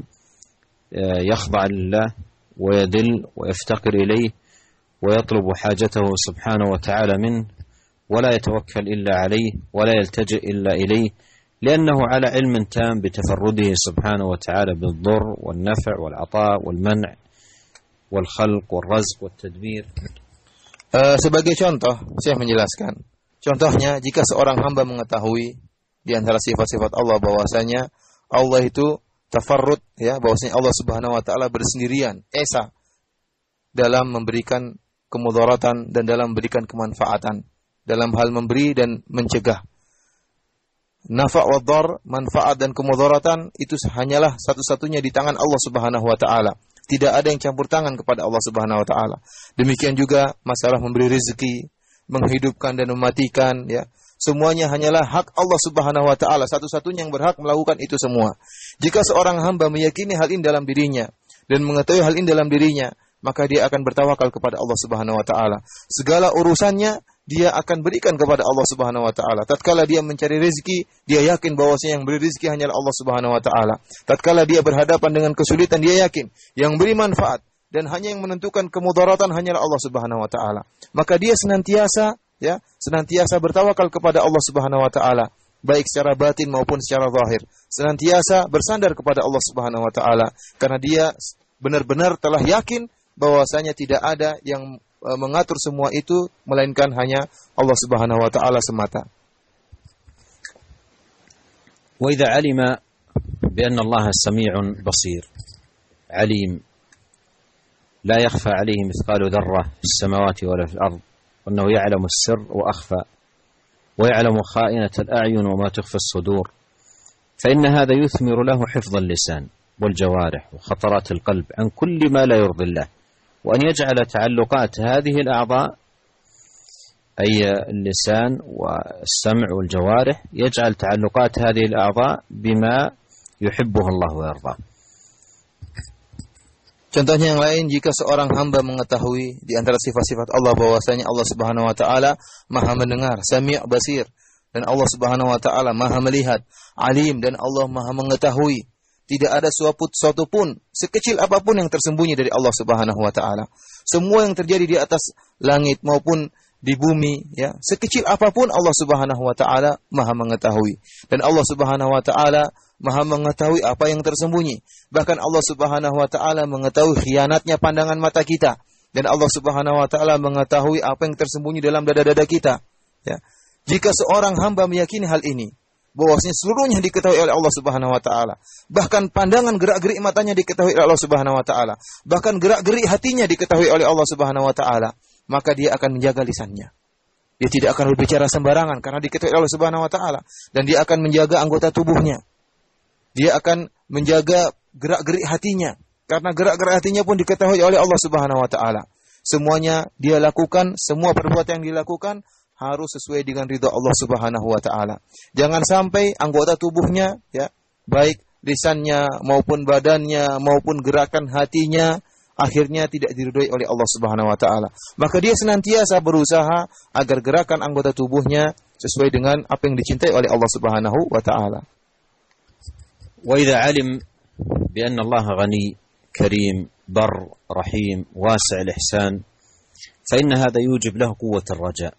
يخضع لله ويذل ويفتقر إليه ويطلب حاجته سبحانه وتعالى منه، ولا يتوكل إلا عليه ولا يلتجئ إلا إليه، لأنه على علم تام بتفرده سبحانه وتعالى بالضر والنفع والعطاء والمنع والخلق والرزق والتدبير. Uh, sebagai contoh, saya menjelaskan. Contohnya, jika seorang hamba mengetahui di antara sifat-sifat Allah bahwasanya Allah itu tafarrud, ya, bahwasanya Allah Subhanahu wa taala bersendirian, esa dalam memberikan kemudaratan dan dalam memberikan kemanfaatan, dalam hal memberi dan mencegah. Nafa' wa dhar, manfaat dan kemudaratan itu hanyalah satu-satunya di tangan Allah Subhanahu wa taala. Tidak ada yang campur tangan kepada Allah Subhanahu wa taala. Demikian juga masalah memberi rezeki, menghidupkan dan mematikan, ya. Semuanya hanyalah hak Allah Subhanahu wa taala, satu-satunya yang berhak melakukan itu semua. Jika seorang hamba meyakini hal ini dalam dirinya dan mengetahui hal ini dalam dirinya, maka dia akan bertawakal kepada Allah Subhanahu wa taala. Segala urusannya dia akan berikan kepada Allah Subhanahu wa taala. Tatkala dia mencari rezeki, dia yakin bahwasanya yang beri rezeki hanyalah Allah Subhanahu wa taala. Tatkala dia berhadapan dengan kesulitan, dia yakin yang beri manfaat dan hanya yang menentukan kemudaratan hanyalah Allah Subhanahu wa taala. Maka dia senantiasa, ya, senantiasa bertawakal kepada Allah Subhanahu wa taala, baik secara batin maupun secara zahir. Senantiasa bersandar kepada Allah Subhanahu wa taala karena dia benar-benar telah yakin bahwasanya tidak ada yang mengatur semua itu melainkan hanya Allah Subhanahu wa taala semata. وإذا علم بأن الله سميع بصير عليم لا يخفى عليه مثقال ذرة في السماوات ولا في الأرض، وأنه يعلم السر وأخفى ويعلم خائنة الأعين وما تخفي الصدور، فإن هذا يثمر له حفظ اللسان والجوارح وخطرات القلب عن كل ما لا يرضي الله، وأن يجعل تعلقات هذه الأعضاء أي اللسان والسمع والجوارح يجعل تعلقات هذه الأعضاء بما يحبه الله ويرضاه. Contohnya yang lain, jika seorang hamba mengetahui di antara sifat-sifat Allah bahwasanya Allah Subhanahu wa taala Maha mendengar, Sami' Basir, dan Allah Subhanahu wa taala Maha melihat, Alim, dan Allah Maha mengetahui. Tidak ada suatu, suatu pun sekecil apapun yang tersembunyi dari Allah Subhanahu wa taala. Semua yang terjadi di atas langit maupun di bumi, ya, sekecil apapun Allah Subhanahu wa taala Maha mengetahui. Dan Allah Subhanahu wa taala Maha mengetahui apa yang tersembunyi. Bahkan Allah Subhanahu wa taala mengetahui khianatnya pandangan mata kita, dan Allah Subhanahu wa taala mengetahui apa yang tersembunyi dalam dada-dada kita, ya. Jika seorang hamba meyakini hal ini, bahwasanya seluruhnya diketahui oleh Allah Subhanahu wa taala, bahkan pandangan gerak-gerik matanya diketahui oleh Allah Subhanahu wa taala, bahkan gerak-gerik hatinya diketahui oleh Allah Subhanahu wa taala, maka dia akan menjaga lisannya. Dia tidak akan berbicara sembarangan karena diketahui oleh Allah Subhanahu wa taala, dan dia akan menjaga anggota tubuhnya. Dia akan menjaga gerak-gerik hatinya karena gerak-gerik hatinya pun diketahui oleh Allah Subhanahu wa taala. Semuanya dia lakukan, semua perbuatan yang dilakukan harus sesuai dengan ridha Allah Subhanahu wa taala. Jangan sampai anggota tubuhnya, ya, baik lisannya maupun badannya maupun gerakan hatinya akhirnya tidak diridhoi oleh Allah Subhanahu wa taala. Maka dia senantiasa berusaha agar gerakan anggota tubuhnya sesuai dengan apa yang dicintai oleh Allah Subhanahu wa taala. وإذا علم بأن الله غني كريم بر رحيم واسع الإحسان، فإن هذا يوجب له قوة الرجاء،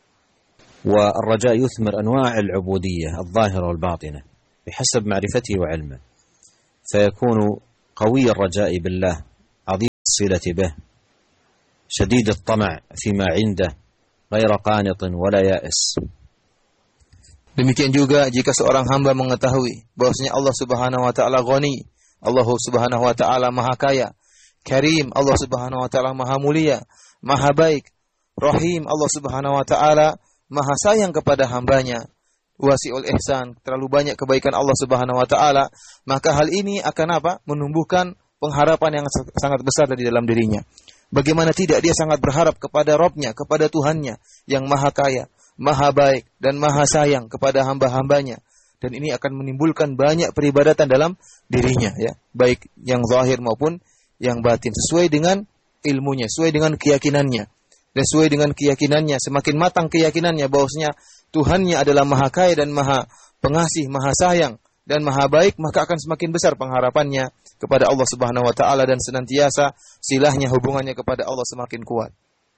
والرجاء يثمر أنواع العبودية الظاهرة والباطنة بحسب معرفته وعلمه، فيكون قوي الرجاء بالله الصلة به شديد الطمع فيما عنده غير قانط ولا يائس. Demikian juga jika seorang hamba mengetahui bahwasanya Allah Subhanahu wa taala Ghani, Allah Subhanahu wa taala Maha Kaya, Karim, Allah Subhanahu wa taala Maha Mulia, Maha Baik, Rahim, Allah Subhanahu wa taala Maha Sayang kepada hambanya, Wasi'ul Ihsan, terlalu banyak kebaikan Allah Subhanahu wa taala, maka hal ini akan apa? Menumbuhkan pengharapan yang sangat besar di dalam dirinya. Bagaimana tidak dia sangat berharap kepada Rabb-Nya, kepada Tuhannya yang Maha Kaya, Maha Baik dan Maha Sayang kepada hamba-hambanya, dan ini akan menimbulkan banyak peribadatan dalam dirinya, ya, baik yang zahir maupun yang batin, sesuai dengan ilmunya, sesuai dengan keyakinannya, dan sesuai dengan keyakinannya, semakin matang keyakinannya bahwasanya Tuhannya adalah Maha Kaya dan Maha Pengasih, Maha Sayang dan Maha Baik, maka akan semakin besar pengharapannya kepada Allah Subhanahu wa taala dan senantiasa silahnya hubungannya kepada Allah semakin kuat.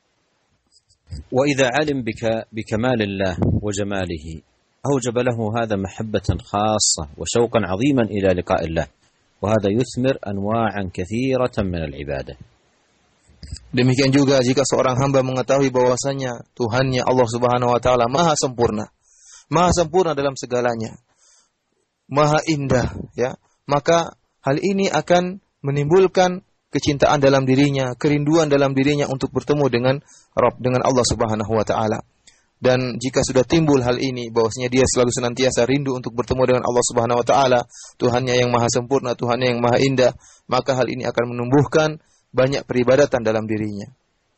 وإذا علم بك بكمال الله وجماله أوجب له هذا محبة خاصة وشوقا عظيما إلى لقاء الله وهذا يثمر أنواعا كثيرة من العبادة. Demikian juga jika seorang hamba mengetahui bahwasanya Tuhannya Allah Subhanahu wa taala Maha sempurna, Maha sempurna dalam segalanya, Maha indah, ya, maka hal ini akan menimbulkan kecintaan dalam dirinya, kerinduan dalam dirinya untuk bertemu dengan Rabb, dengan Allah Subhanahu wa taala. Dan jika sudah timbul hal ini bahwasanya dia selalu senantiasa rindu untuk bertemu dengan Allah Subhanahu wa taala, Tuhannya yang Maha sempurna, Tuhannya yang Maha indah, maka hal ini akan menumbuhkan banyak peribadatan dalam dirinya.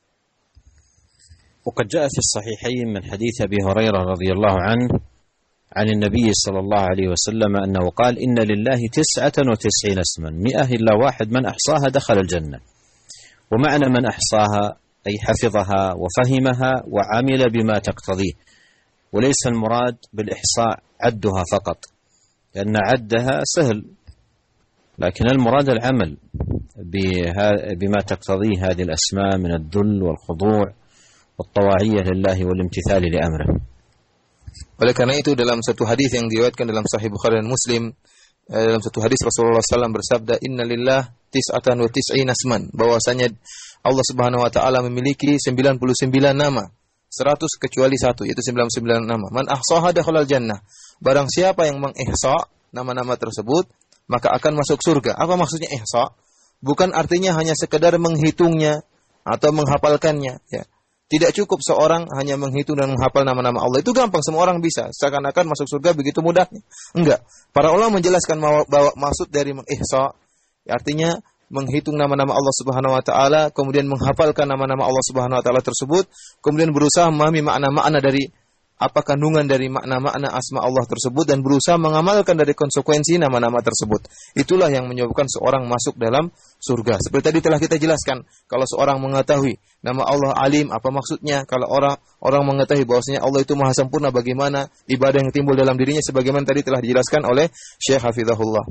وقد جاء في الصحيحين من حديث أبي هريرة رضي الله عنه عن النبي صلى الله عليه وسلم أنه قال إن لله تسعة وتسعين اسما مئة إلا واحد من أحصاها دخل الجنة. ومعنى من أحصاها أي حفظها وفهمها وعمل بما تقتضيه، وليس المراد بالإحصاء عدها فقط لأن عدها سهل، لكن المراد العمل بما تقتضيه هذه الأسماء من الذل والخضوع والطواعية لله والامتثال لأمره. Oleh karena itu dalam satu hadis yang diriwayatkan dalam Sahih Bukhari dan Muslim, dalam satu hadis Rasulullah sallallahu alaihi wasallam bersabda, Inna lillah tis'atan wa tis'in asman, bahwasanya Allah Subhanahu wa taala memiliki sembilan puluh sembilan nama, seratus kecuali satu, yaitu sembilan puluh sembilan nama. Man ahsaha dakhalal jannah. Barang siapa yang mengihsa nama-nama tersebut, maka akan masuk surga. Apa maksudnya ihsa? Bukan artinya hanya sekedar menghitungnya atau menghafalkannya, ya. Tidak cukup seorang hanya menghitung dan menghafal nama-nama Allah. Itu gampang, semua orang bisa. Seakan-akan masuk surga begitu mudahnya. Enggak. Para ulama menjelaskan bahwa maksud dari mengihsa, artinya menghitung nama-nama Allah Subhanahu wa taala, kemudian menghafalkan nama-nama Allah Subhanahu wa taala tersebut, kemudian berusaha memahami makna-makna dari apa kandungan dari makna-makna asma Allah tersebut, dan berusaha mengamalkan dari konsekuensi nama-nama tersebut. Itulah yang menyebabkan seorang masuk dalam surga. Seperti tadi telah kita jelaskan, kalau seorang mengetahui nama Allah Alim, apa maksudnya? Kalau orang orang mengetahui bahwasanya Allah itu Maha sempurna, bagaimana ibadah yang timbul dalam dirinya, sebagaimana tadi telah dijelaskan oleh Syekh Hafizahullah.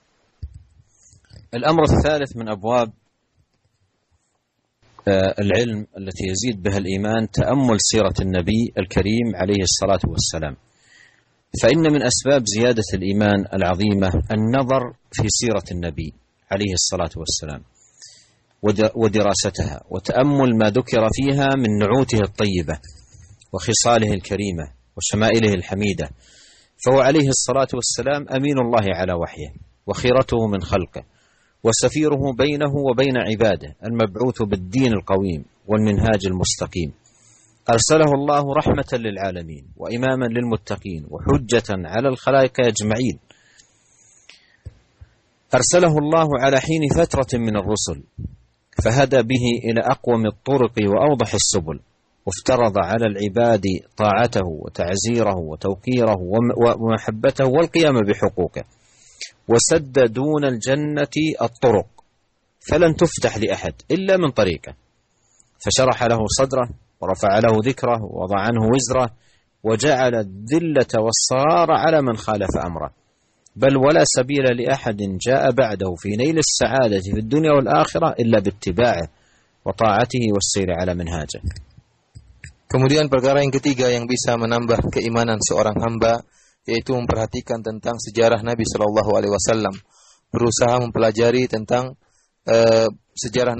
الأمر الثالث من أبواب العلم التي يزيد بها الإيمان تأمل سيرة النبي الكريم عليه الصلاة والسلام، فإن من أسباب زيادة الإيمان العظيمة النظر في سيرة النبي عليه الصلاة والسلام ودراستها وتأمل ما ذكر فيها من نعوته الطيبة وخصاله الكريمة وشمائله الحميدة، فهو عليه الصلاة والسلام أمين الله على وحيه وخيرته من خلقه وسفيره بينه وبين عباده، المبعوث بالدين القويم والمنهاج المستقيم، أرسله الله رحمة للعالمين وإماما للمتقين وحجة على الخلائق أجمعين، أرسله الله على حين فترة من الرسل فهدى به إلى أقوم الطرق وأوضح السبل، وافترض على العباد طاعته وتعزيره وتوقيره ومحبته والقيام بحقوقه، وسد دون الجنة الطرق فلن تفتح لأحد إلا من طريقه، فشرح له صدره ورفع له ذكره ووضع عنه وزره وجعل الذلة والصغار على من خالف أمره، بل ولا سبيل لأحد جاء بعده في نيل السعادة في الدنيا والآخرة إلا باتباعه وطاعته والسير على منهاجه. Kemudian perkara yang ketiga yang bisa menambah keimanan seorang hamba, yaitu memperhatikan tentang sejarah Nabi Shallallahu Alaihi Wasallam, berusaha mempelajari tentang uh, sejarah Nabi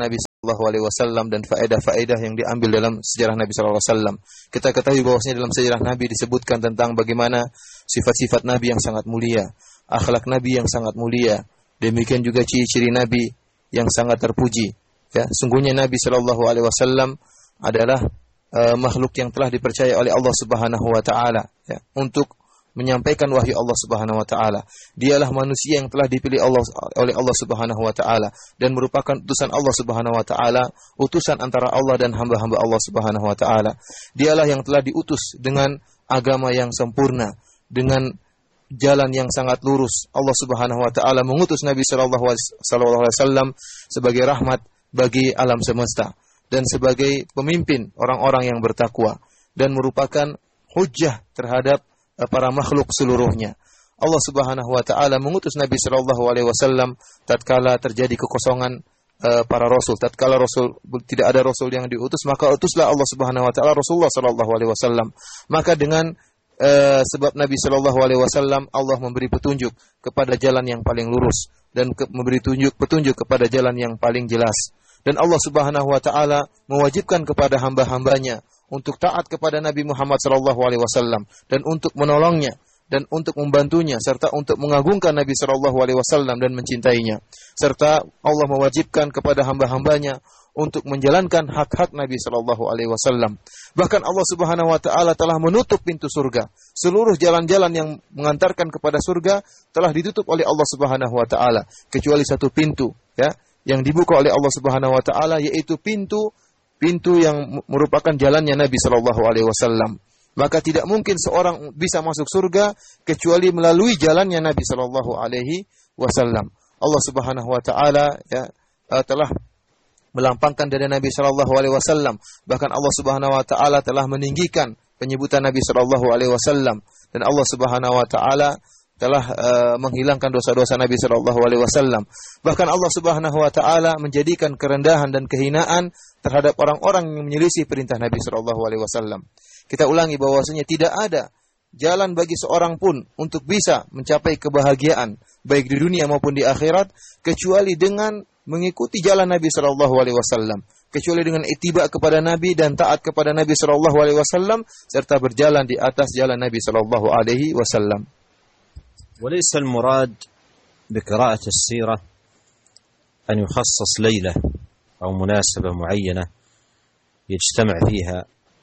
Shallallahu Alaihi Wasallam dan faedah-faedah yang diambil dalam sejarah Nabi Shallallahu Alaihi Wasallam. Kita ketahui bahwasanya dalam sejarah Nabi disebutkan tentang bagaimana sifat-sifat Nabi yang sangat mulia, akhlak Nabi yang sangat mulia, demikian juga ciri-ciri Nabi yang sangat terpuji. Ya, sungguhnya Nabi Shallallahu Alaihi Wasallam adalah uh, makhluk yang telah dipercaya oleh Allah Subhanahu Wa Taala, ya, untuk menyampaikan wahyu Allah Subhanahu Wa Taala. Dialah manusia yang telah dipilih Allah oleh Allah Subhanahu Wa Taala dan merupakan utusan Allah Subhanahu Wa Taala, utusan antara Allah dan hamba-hamba Allah Subhanahu Wa Taala. Dialah yang telah diutus dengan agama yang sempurna, dengan jalan yang sangat lurus. Allah Subhanahu Wa Taala mengutus Nabi Sallallahu Alaihi Wasallam sebagai rahmat bagi alam semesta dan sebagai pemimpin orang-orang yang bertakwa dan merupakan hujjah terhadap para makhluk seluruhnya. Allah Subhanahu Wa Taala mengutus Nabi Sallallahu Alaihi Wasallam tatkala terjadi kekosongan uh, para rasul. Tatkala rasul tidak ada rasul yang diutus, maka utuslah Allah Subhanahu Wa Taala Rasulullah Sallallahu Alaihi Wasallam. Maka dengan uh, sebab Nabi Sallallahu Alaihi Wasallam, Allah memberi petunjuk kepada jalan yang paling lurus dan ke, memberi tunjuk petunjuk kepada jalan yang paling jelas. Dan Allah Subhanahu Wa Taala mewajibkan kepada hamba-hambanya untuk taat kepada Nabi Muhammad sallallahu alaihi wasallam dan untuk menolongnya dan untuk membantunya serta untuk mengagungkan Nabi sallallahu alaihi wasallam dan mencintainya. Serta Allah mewajibkan kepada hamba-hambanya untuk menjalankan hak-hak Nabi sallallahu alaihi wasallam. Bahkan Allah Subhanahu wa taala telah menutup pintu surga. Seluruh jalan-jalan yang mengantarkan kepada surga telah ditutup oleh Allah Subhanahu wa taala kecuali satu pintu, ya, yang dibuka oleh Allah Subhanahu wa taala, yaitu pintu pintu yang merupakan jalannya Nabi Shallallahu Alaihi Wasallam. Maka tidak mungkin seorang bisa masuk surga kecuali melalui jalannya Nabi Shallallahu Alaihi Wasallam. Allah Subhanahu Wa Taala, ya, telah melampangkan dari Nabi Shallallahu Alaihi Wasallam. Bahkan Allah Subhanahu Wa Taala telah meninggikan penyebutan Nabi Shallallahu Alaihi Wasallam, dan Allah Subhanahu Wa Taala telah uh, menghilangkan dosa-dosa Nabi Shallallahu Alaihi Wasallam. Bahkan Allah Subhanahu Wa Taala menjadikan kerendahan dan kehinaan terhadap orang-orang yang menyelisih perintah Nabi Shallallahu Alaihi Wasallam. Kita ulangi bahwasanya tidak ada jalan bagi seorang pun untuk bisa mencapai kebahagiaan baik di dunia maupun di akhirat kecuali dengan mengikuti jalan Nabi Shallallahu Alaihi Wasallam, kecuali dengan ittiba kepada Nabi dan taat kepada Nabi Shallallahu Alaihi Wasallam serta berjalan di atas jalan Nabi Shallallahu Alaihi Wasallam. وليس المراد بقراءة السيرة أن يخصص ليلة أو مناسبة معينة يجتمع فيها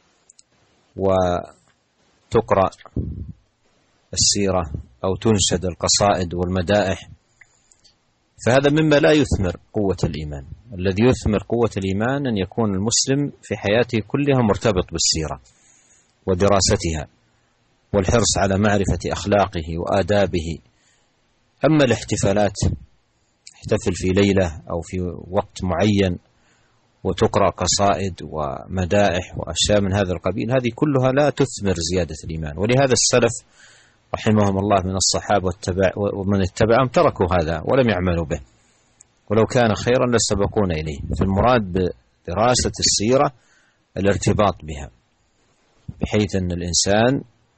وتقرأ السيرة أو تنشد القصائد والمدائح، فهذا مما لا يثمر قوة الإيمان. الذي يثمر قوة الإيمان أن يكون المسلم في حياته كلها مرتبط بالسيرة ودراستها والحرص على معرفة أخلاقه وآدابه. أما الاحتفالات، احتفل في ليلة أو في وقت معين وتقرأ قصائد ومدائح وأشياء من هذا القبيل، هذه كلها لا تثمر زيادة الإيمان. ولهذا السلف رحمهم الله من الصحابة ومن اتبعهم تركوا هذا ولم يعملوا به، ولو كان خيرا لسبقونا إليه. فالمراد بدراسة السيرة الارتباط بها، بحيث أن الإنسان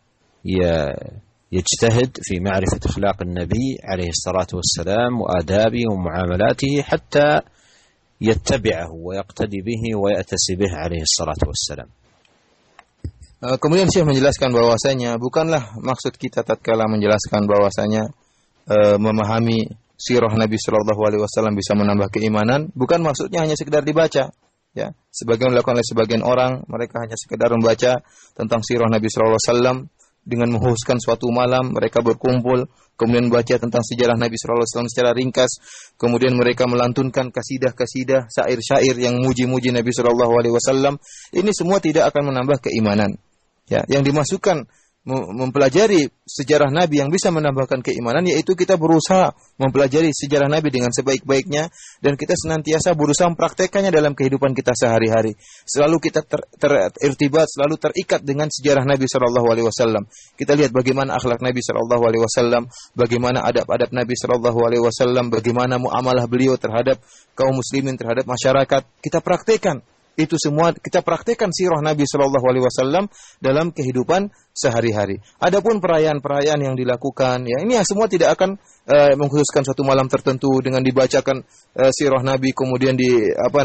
يجتهد في معرفة أخلاق النبي عليه الصلاة والسلام وآدابه ومعاملاته حتى يتبعه ويقتدي به ويأتسي به عليه الصلاة والسلام. Kemudian Syekh menjelaskan bahwasanya bukanlah maksud kita tatkala menjelaskan bahwasanya e, memahami sirah Nabi Shallallahu Alaihi Wasallam bisa menambah keimanan, bukan maksudnya hanya sekedar dibaca, ya. Sebagian dilakukan oleh sebagian orang, mereka hanya sekedar membaca tentang sirah Nabi Shallallahu Alaihi Wasallam dengan mengkhususkan suatu malam mereka berkumpul kemudian membaca tentang sejarah Nabi Shallallahu Alaihi Wasallam secara ringkas, kemudian mereka melantunkan kasidah-kasidah, syair-syair yang muji-muji Nabi Shallallahu Alaihi Wasallam. Ini semua tidak akan menambah keimanan. Ya, yang dimasukkan mempelajari sejarah Nabi yang bisa menambahkan keimanan, yaitu kita berusaha mempelajari sejarah Nabi dengan sebaik-baiknya dan kita senantiasa berusaha mempraktekannya dalam kehidupan kita sehari-hari. Selalu kita ter, ter, tertibat, selalu terikat dengan sejarah Nabi Shallallahu Alaihi Wasallam. Kita lihat bagaimana akhlak Nabi Shallallahu Alaihi Wasallam, bagaimana adab-adab Nabi Shallallahu Alaihi Wasallam, bagaimana muamalah beliau terhadap kaum muslimin, terhadap masyarakat. Kita praktekkan. Itu semua kita praktekkan sirah Nabi Shallallahu Alaihi Wasallam dalam kehidupan sehari-hari. Adapun perayaan-perayaan yang dilakukan, ya ini semua tidak akan uh, mengkhususkan suatu malam tertentu dengan dibacakan uh, sirah Nabi kemudian di apa namanya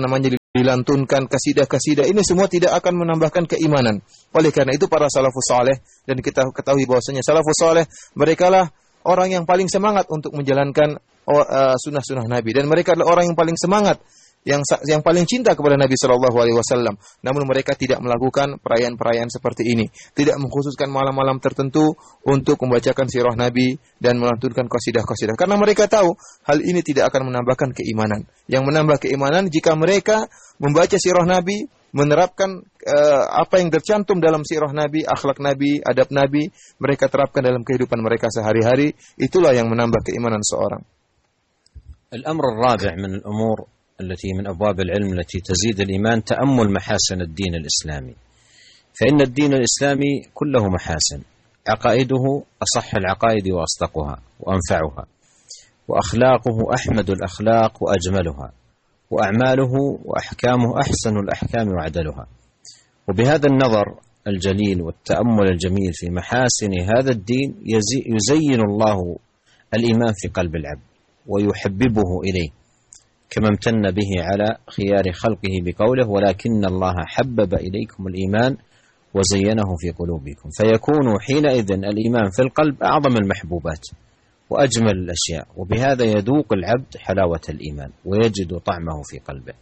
dilantunkan kasidah-kasidah, ini semua tidak akan menambahkan keimanan. Oleh karena itu para salafus saleh, dan kita ketahui bahwasanya salafus saleh mereka lah orang yang paling semangat untuk menjalankan uh, sunnah-sunnah Nabi, dan mereka adalah orang yang paling semangat, yang yang paling cinta kepada Nabi Shallallahu Alaihi Wasallam. Namun mereka tidak melakukan perayaan-perayaan seperti ini, tidak mengkhususkan malam-malam tertentu untuk membacakan sirah Nabi dan melantunkan qasidah-qasidah, karena mereka tahu hal ini tidak akan menambahkan keimanan. Yang menambah keimanan jika mereka membaca sirah Nabi, menerapkan uh, apa yang tercantum dalam sirah Nabi, akhlak Nabi, adab Nabi, mereka terapkan dalam kehidupan mereka sehari-hari. Itulah yang menambah keimanan seorang. Al-amr al-rabi' min al-umur التي من أبواب العلم التي تزيد الإيمان تأمل محاسن الدين الإسلامي، فإن الدين الإسلامي كله محاسن، عقائده أصح العقائد وأصدقها وأنفعها، وأخلاقه أحمد الأخلاق وأجملها، وأعماله وأحكامه أحسن الأحكام وأعدلها. وبهذا النظر الجليل والتأمل الجميل في محاسن هذا الدين يزين الله الإيمان في قلب العبد ويحببه إليه، كما امتن به على خيار خلقه بقوله ولكن الله حبب إليكم الإيمان وزينه في قلوبكم، فيكون حينئذ الإيمان في القلب أعظم المحبوبات وأجمل الأشياء، وبهذا يذوق العبد حلاوة الإيمان ويجد طعمه في قلبه.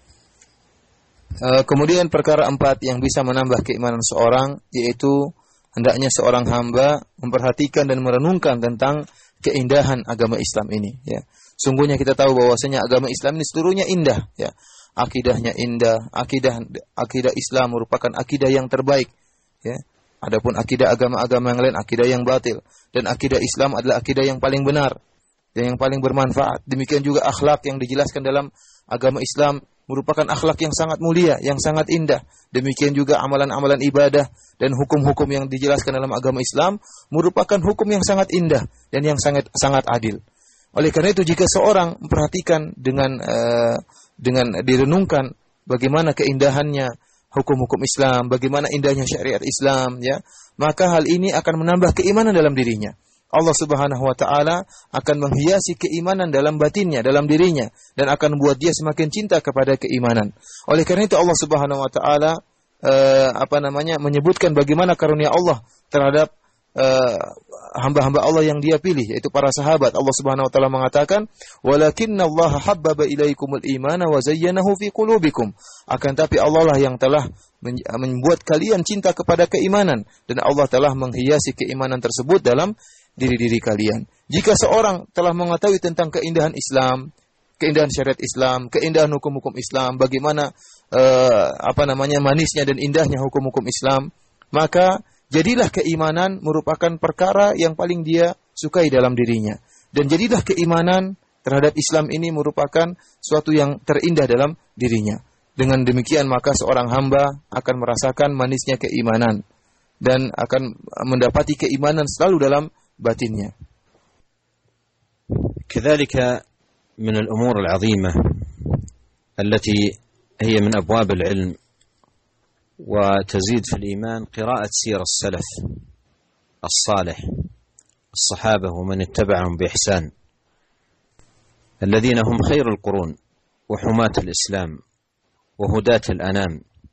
Uh, kemudian perkara empat yang bisa menambah keimanan seorang, yaitu hendaknya seorang hamba memperhatikan dan merenungkan tentang keindahan agama Islam ini, ya. Sungguhnya kita tahu bahwasanya agama Islam ini seluruhnya indah, ya. Akidahnya indah, akidah akidah Islam merupakan akidah yang terbaik, ya. Adapun akidah agama-agama yang lain akidah yang batil, dan akidah Islam adalah akidah yang paling benar dan yang paling bermanfaat. Demikian juga akhlak yang dijelaskan dalam agama Islam merupakan akhlak yang sangat mulia, yang sangat indah. Demikian juga amalan-amalan ibadah dan hukum-hukum yang dijelaskan dalam agama Islam merupakan hukum yang sangat indah dan yang sangat sangat adil. Oleh karena itu jika seorang memperhatikan dengan uh, dengan direnungkan bagaimana keindahannya hukum-hukum Islam, bagaimana indahnya syariat Islam, ya, maka hal ini akan menambah keimanan dalam dirinya. Allah Subhanahu wa taala akan menghiasi keimanan dalam batinnya, dalam dirinya, dan akan membuat dia semakin cinta kepada keimanan. Oleh karena itu Allah Subhanahu wa taala uh, apa namanya menyebutkan bagaimana karunia Allah terhadap uh, hamba-hamba Allah yang dia pilih, yaitu para sahabat. Allah Subhanahu wa taala mengatakan, "Walakinnallaha habbaba ilaikumul imana wa zayyanahu fi qulubikum." Akan tapi Allah lah yang telah membuat kalian cinta kepada keimanan, dan Allah telah menghiasi keimanan tersebut dalam diri-diri kalian. Jika seorang telah mengetahui tentang keindahan Islam, keindahan syariat Islam, keindahan hukum-hukum Islam, bagaimana uh, apa namanya manisnya dan indahnya hukum-hukum Islam, maka jadilah keimanan merupakan perkara yang paling dia sukai dalam dirinya. Dan jadilah keimanan terhadap Islam ini merupakan suatu yang terindah dalam dirinya. Dengan demikian maka seorang hamba akan merasakan manisnya keimanan dan akan mendapati keimanan selalu dalam batinnya. كذلك من الأمور العظيمة التي هي من أبواب العلم وتزيد في الإيمان قراءة سير السلف الصالح الصحابة ومن اتبعهم بإحسان الذين هم خير القرون وحماة الإسلام وهداة الأنام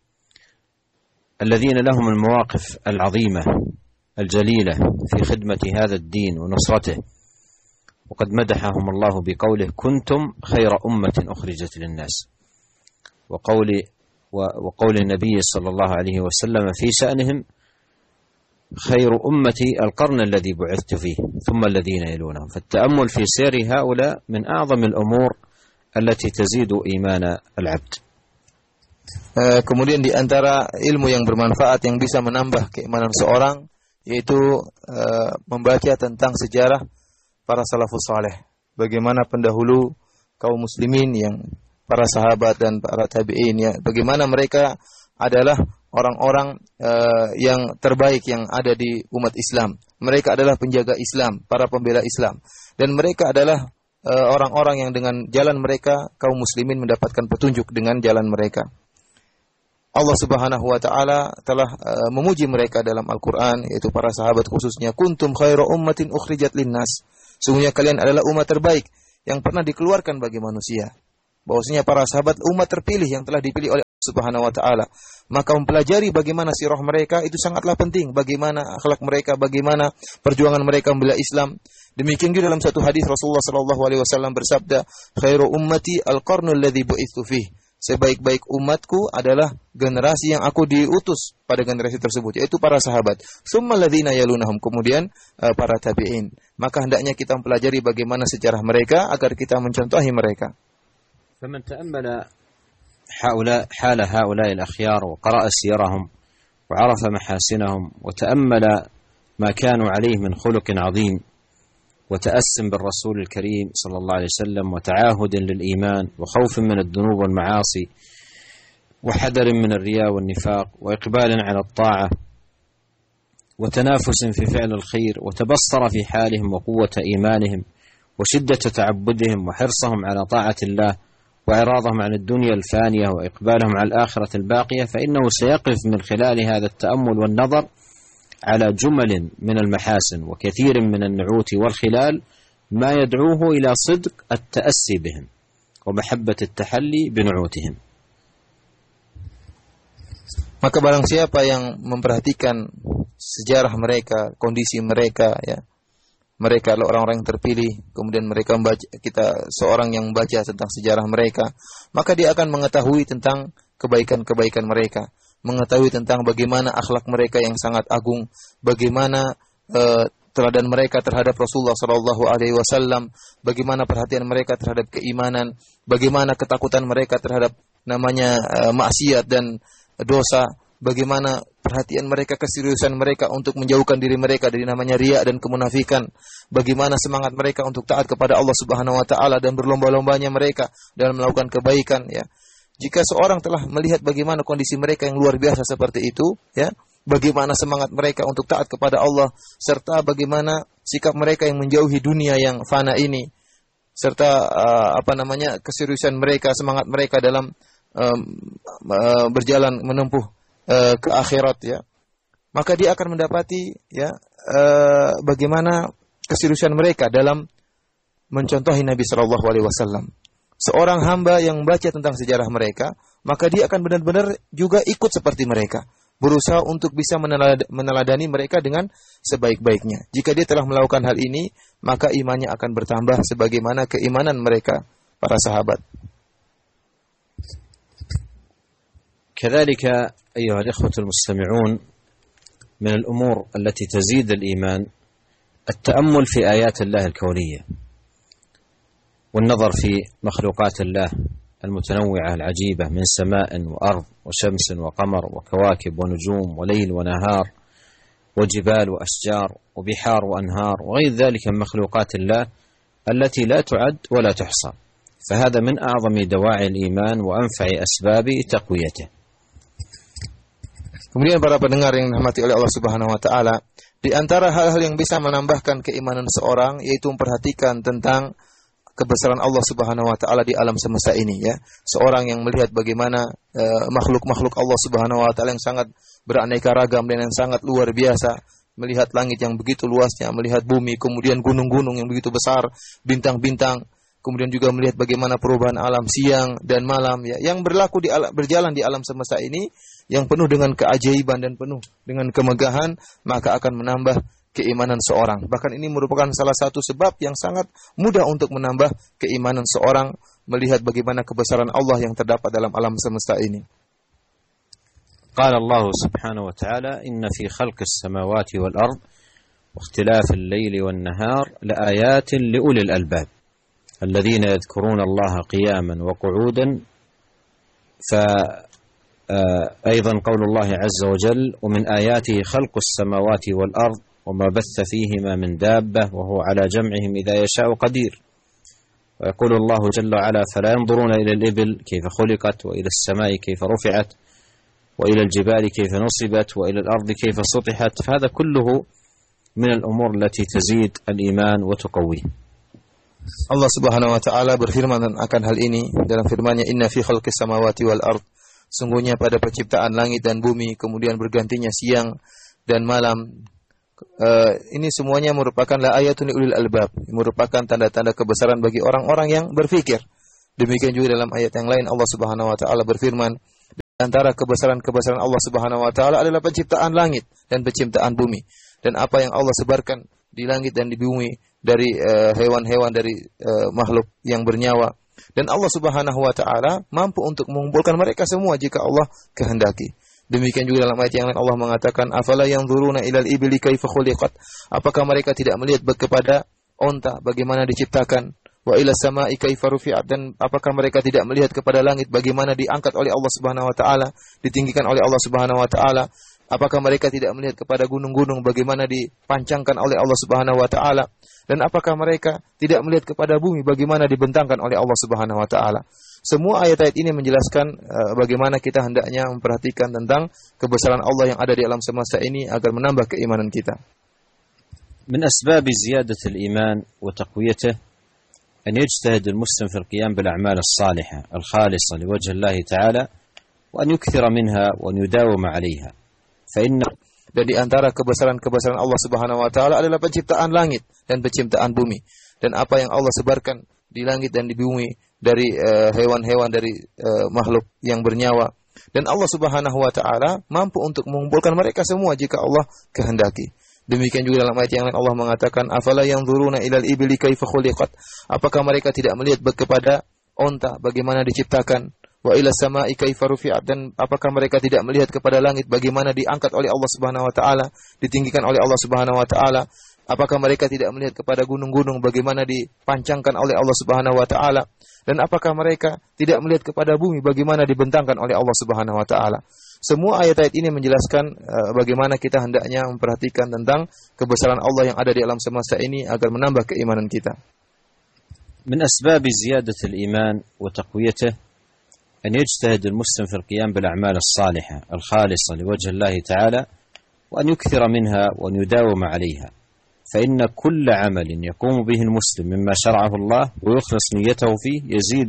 الذين لهم المواقف العظيمة الجليلة في خدمة هذا الدين ونصرته، وقد مدحهم الله بقوله كنتم خير أمة أخرجت للناس، وقول وقول النبي صلى الله عليه وسلم في شأنهم خير أمتي القرن الذي بعثت فيه ثم الذين يلونهم. فالتأمل في سير هؤلاء من أعظم الأمور التي تزيد إيمان العبد. Kemudian di antara ilmu yang bermanfaat yang bisa menambah keimanan seorang, yaitu uh, membaca tentang sejarah para salafus saleh, bagaimana pendahulu kaum muslimin yang para sahabat dan para tabi'in, ya, bagaimana mereka adalah orang-orang uh, yang terbaik yang ada di umat Islam. Mereka adalah penjaga Islam, para pembela Islam, dan mereka adalah uh, orang-orang yang dengan jalan mereka kaum muslimin mendapatkan petunjuk dengan jalan mereka. Allah Subhanahu wa taala telah uh, memuji mereka dalam Al-Qur'an, yaitu para sahabat khususnya, kuntum khairu ummatin ukhrijat linnas. Sungguhnya kalian adalah umat terbaik yang pernah dikeluarkan bagi manusia. Bahwasanya para sahabat umat terpilih yang telah dipilih oleh Subhanahu wa taala. Maka mempelajari bagaimana sirah mereka itu sangatlah penting, bagaimana akhlak mereka, bagaimana perjuangan mereka membela Islam. Demikian juga dalam satu hadis Rasulullah sallallahu alaihi wasallam bersabda, "Khairu ummati al-qarnul ladzi bu'itsu fihi." Sebaik-baik umatku adalah generasi yang aku diutus pada generasi tersebut, yaitu para sahabat. Summal ladzina yalunahum, kemudian uh, para tabi'in. Maka hendaknya kita mempelajari bagaimana sejarah mereka agar kita mencontohi mereka. فمن تأمل هؤلاء حال هؤلاء الأخيار وقرأ سيرهم وعرف محاسنهم وتأمل ما كانوا عليه من خلق عظيم وتأسم بالرسول الكريم صلى الله عليه وسلم وتعاهد للإيمان وخوف من الذنوب والمعاصي وحذر من الرياء والنفاق وإقبال على الطاعة وتنافس في فعل الخير وتبصر في حالهم وقوة إيمانهم وشدة تعبدهم وحرصهم على طاعة الله وإعراضهم عن الدنيا الفانية وإقبالهم على الآخرة الباقية، فإنه سيقف من خلال هذا التأمل والنظر على جمل من المحاسن وكثير من النعوت والخلال ما يدعوه إلى صدق التأسي بهم ومحبة التحلي بنعوتهم. Maka barang siapa yang memperhatikan sejarah mereka, kondisi mereka, ya, mereka adalah orang-orang yang terpilih, kemudian mereka membaca, kita seorang yang membaca tentang sejarah mereka, maka dia akan mengetahui tentang kebaikan-kebaikan mereka, mengetahui tentang bagaimana akhlak mereka yang sangat agung, bagaimana uh, teladan mereka terhadap Rasulullah sallallahu alaihi wasallam, bagaimana perhatian mereka terhadap keimanan, bagaimana ketakutan mereka terhadap namanya uh, maksiat dan dosa, bagaimana perhatian mereka, keseriusan mereka untuk menjauhkan diri mereka dari namanya riya dan kemunafikan, bagaimana semangat mereka untuk taat kepada Allah Subhanahu wa taala dan berlomba-lombanya mereka dalam melakukan kebaikan, ya. Jika seorang telah melihat bagaimana kondisi mereka yang luar biasa seperti itu, ya, bagaimana semangat mereka untuk taat kepada Allah, serta bagaimana sikap mereka yang menjauhi dunia yang fana ini, serta uh, apa namanya keseriusan mereka, semangat mereka dalam um, uh, berjalan menempuh uh, ke akhirat, ya, maka dia akan mendapati, ya, uh, bagaimana keseriusan mereka dalam mencontohi Nabi Shallallahu Alaihi Wasallam. Seorang hamba yang membaca tentang sejarah mereka, maka dia akan benar-benar juga ikut seperti mereka, berusaha untuk bisa meneladani mereka dengan sebaik-baiknya. Jika dia telah melakukan hal ini, maka imannya akan bertambah sebagaimana keimanan mereka para sahabat. كذلك أيها الإخوة المستمعون من الأمور التي تزيد الإيمان التأمل في آيات الله الكونية والنظر في مخلوقات الله المتنوعة العجيبة من سماء وأرض وشمس وقمر وكواكب ونجوم وليل ونهار وجبال وأشجار وبحار وأنهار وغير ذلك من مخلوقات الله التي لا تعد ولا تحصى، فهذا من أعظم دواعي الإيمان وأنفع أسباب تقويته. Kemudian para pendengar yang dirahmati oleh Allah Subhanahu wa taala, di antara hal-hal yang bisa menambahkan keimanan seorang yaitu memperhatikan tentang kebesaran Allah Subhanahu wa taala di alam semesta ini, ya. Seorang yang melihat bagaimana uh, makhluk-makhluk Allah Subhanahu wa taala yang sangat beraneka ragam dan yang sangat luar biasa, melihat langit yang begitu luasnya, melihat bumi, kemudian gunung-gunung yang begitu besar, bintang-bintang, kemudian juga melihat bagaimana perubahan alam siang dan malam, ya, yang berlaku di alam, berjalan di alam semesta ini yang penuh dengan keajaiban dan penuh dengan kemegahan, maka akan menambah keimanan seorang. Bahkan ini merupakan salah satu sebab yang sangat mudah untuk menambah keimanan seorang, melihat bagaimana kebesaran Allah yang terdapat dalam alam semesta ini. Qala Allah subhanahu wa ta'ala, inna fi khalqis samawati wal ard wa ikhtilafil layli wan nahar la ayatin li ulil albab alladhina yadhkuruna Allah qiyaman wa qu'udan. Fa أيضا قول الله عز وجل ومن آياته خلق السماوات والأرض وما بث فيهما من دابة وهو على جمعهم إذا يشاء قدير. ويقول الله جل وعلا فلا ينظرون إلى الإبل كيف خلقت وإلى السماء كيف رفعت وإلى الجبال كيف نصبت وإلى الأرض كيف سطحت. فهذا كله من الأمور التي تزيد الإيمان وتقويه. Allah Subhanahu wa taala berfirman akan hal ini dalam firman-Nya, inna fi khalqis samawati wal ard, sungguhnya pada penciptaan langit dan bumi, kemudian bergantinya siang dan malam, uh, ini semuanya merupakan la ayatun ulil albab, merupakan tanda-tanda kebesaran bagi orang-orang yang berfikir. Demikian juga dalam ayat yang lain Allah Subhanahu wa taala berfirman, Antara kebesaran-kebesaran Allah Subhanahu wa taala adalah penciptaan langit dan penciptaan bumi. Dan apa yang Allah sebarkan di langit dan di bumi dari uh, hewan-hewan dari uh, makhluk yang bernyawa. Dan Allah Subhanahu wa taala mampu untuk mengumpulkan mereka semua jika Allah kehendaki. Demikian juga dalam ayat yang lain Allah mengatakan, "Afala yanzuruna ilal ibli kaifa khuliqat?" Apakah mereka tidak melihat kepada onta bagaimana diciptakan? Wa ila sama'i kaifa rufi'at, dan apakah mereka tidak melihat kepada langit bagaimana diangkat oleh Allah Subhanahu wa taala, ditinggikan oleh Allah Subhanahu wa taala? Apakah mereka tidak melihat kepada gunung-gunung bagaimana dipancangkan oleh Allah Subhanahu wa taala? Dan apakah mereka tidak melihat kepada bumi bagaimana dibentangkan oleh Allah Subhanahu wa taala? Semua ayat-ayat ini menjelaskan uh, bagaimana kita hendaknya memperhatikan tentang kebesaran Allah yang ada di alam semesta ini agar menambah keimanan kita. Min asbab ziyadatil iman wa taqwiyatihi أن يجتهد المسلم في القيام بالأعمال الصالحة الخالصة لوجه الله تعالى وأن يكثر منها وأن يداوم عليها فإن dan di antara kebesaran-kebesaran Allah Subhanahu wa taala adalah penciptaan langit dan penciptaan bumi. Dan apa yang Allah sebarkan di langit dan di bumi dari uh, hewan-hewan dari uh, makhluk yang bernyawa. Dan Allah Subhanahu wa taala mampu untuk mengumpulkan mereka semua jika Allah kehendaki. Demikian juga dalam ayat yang lain Allah mengatakan, "Afala yanzuruna ilal ibli kaifa khuliqat?" Apakah mereka tidak melihat kepada onta bagaimana diciptakan? Wa ila sama'i kaifa rufi'at, dan apakah mereka tidak melihat kepada langit bagaimana diangkat oleh Allah Subhanahu wa taala, ditinggikan oleh Allah Subhanahu wa taala? Apakah mereka tidak melihat kepada gunung-gunung bagaimana dipancangkan oleh Allah Subhanahu wa taala? Dan apakah mereka tidak melihat kepada bumi bagaimana dibentangkan oleh Allah Subhanahu wa taala? Semua ayat-ayat ini menjelaskan uh, bagaimana kita hendaknya memperhatikan tentang kebesaran Allah yang ada di alam semesta ini agar menambah keimanan kita. Min asbab ziyadatil iman wa taqwiyatihi أن يجتهد المسلم في القيام بالأعمال الصالحة الخالصة لوجه الله تعالى وأن يكثر منها وأن يداوم عليها فإن كل عمل يقوم به المسلم مما شرعه الله ويخلص نيته فيه يزيد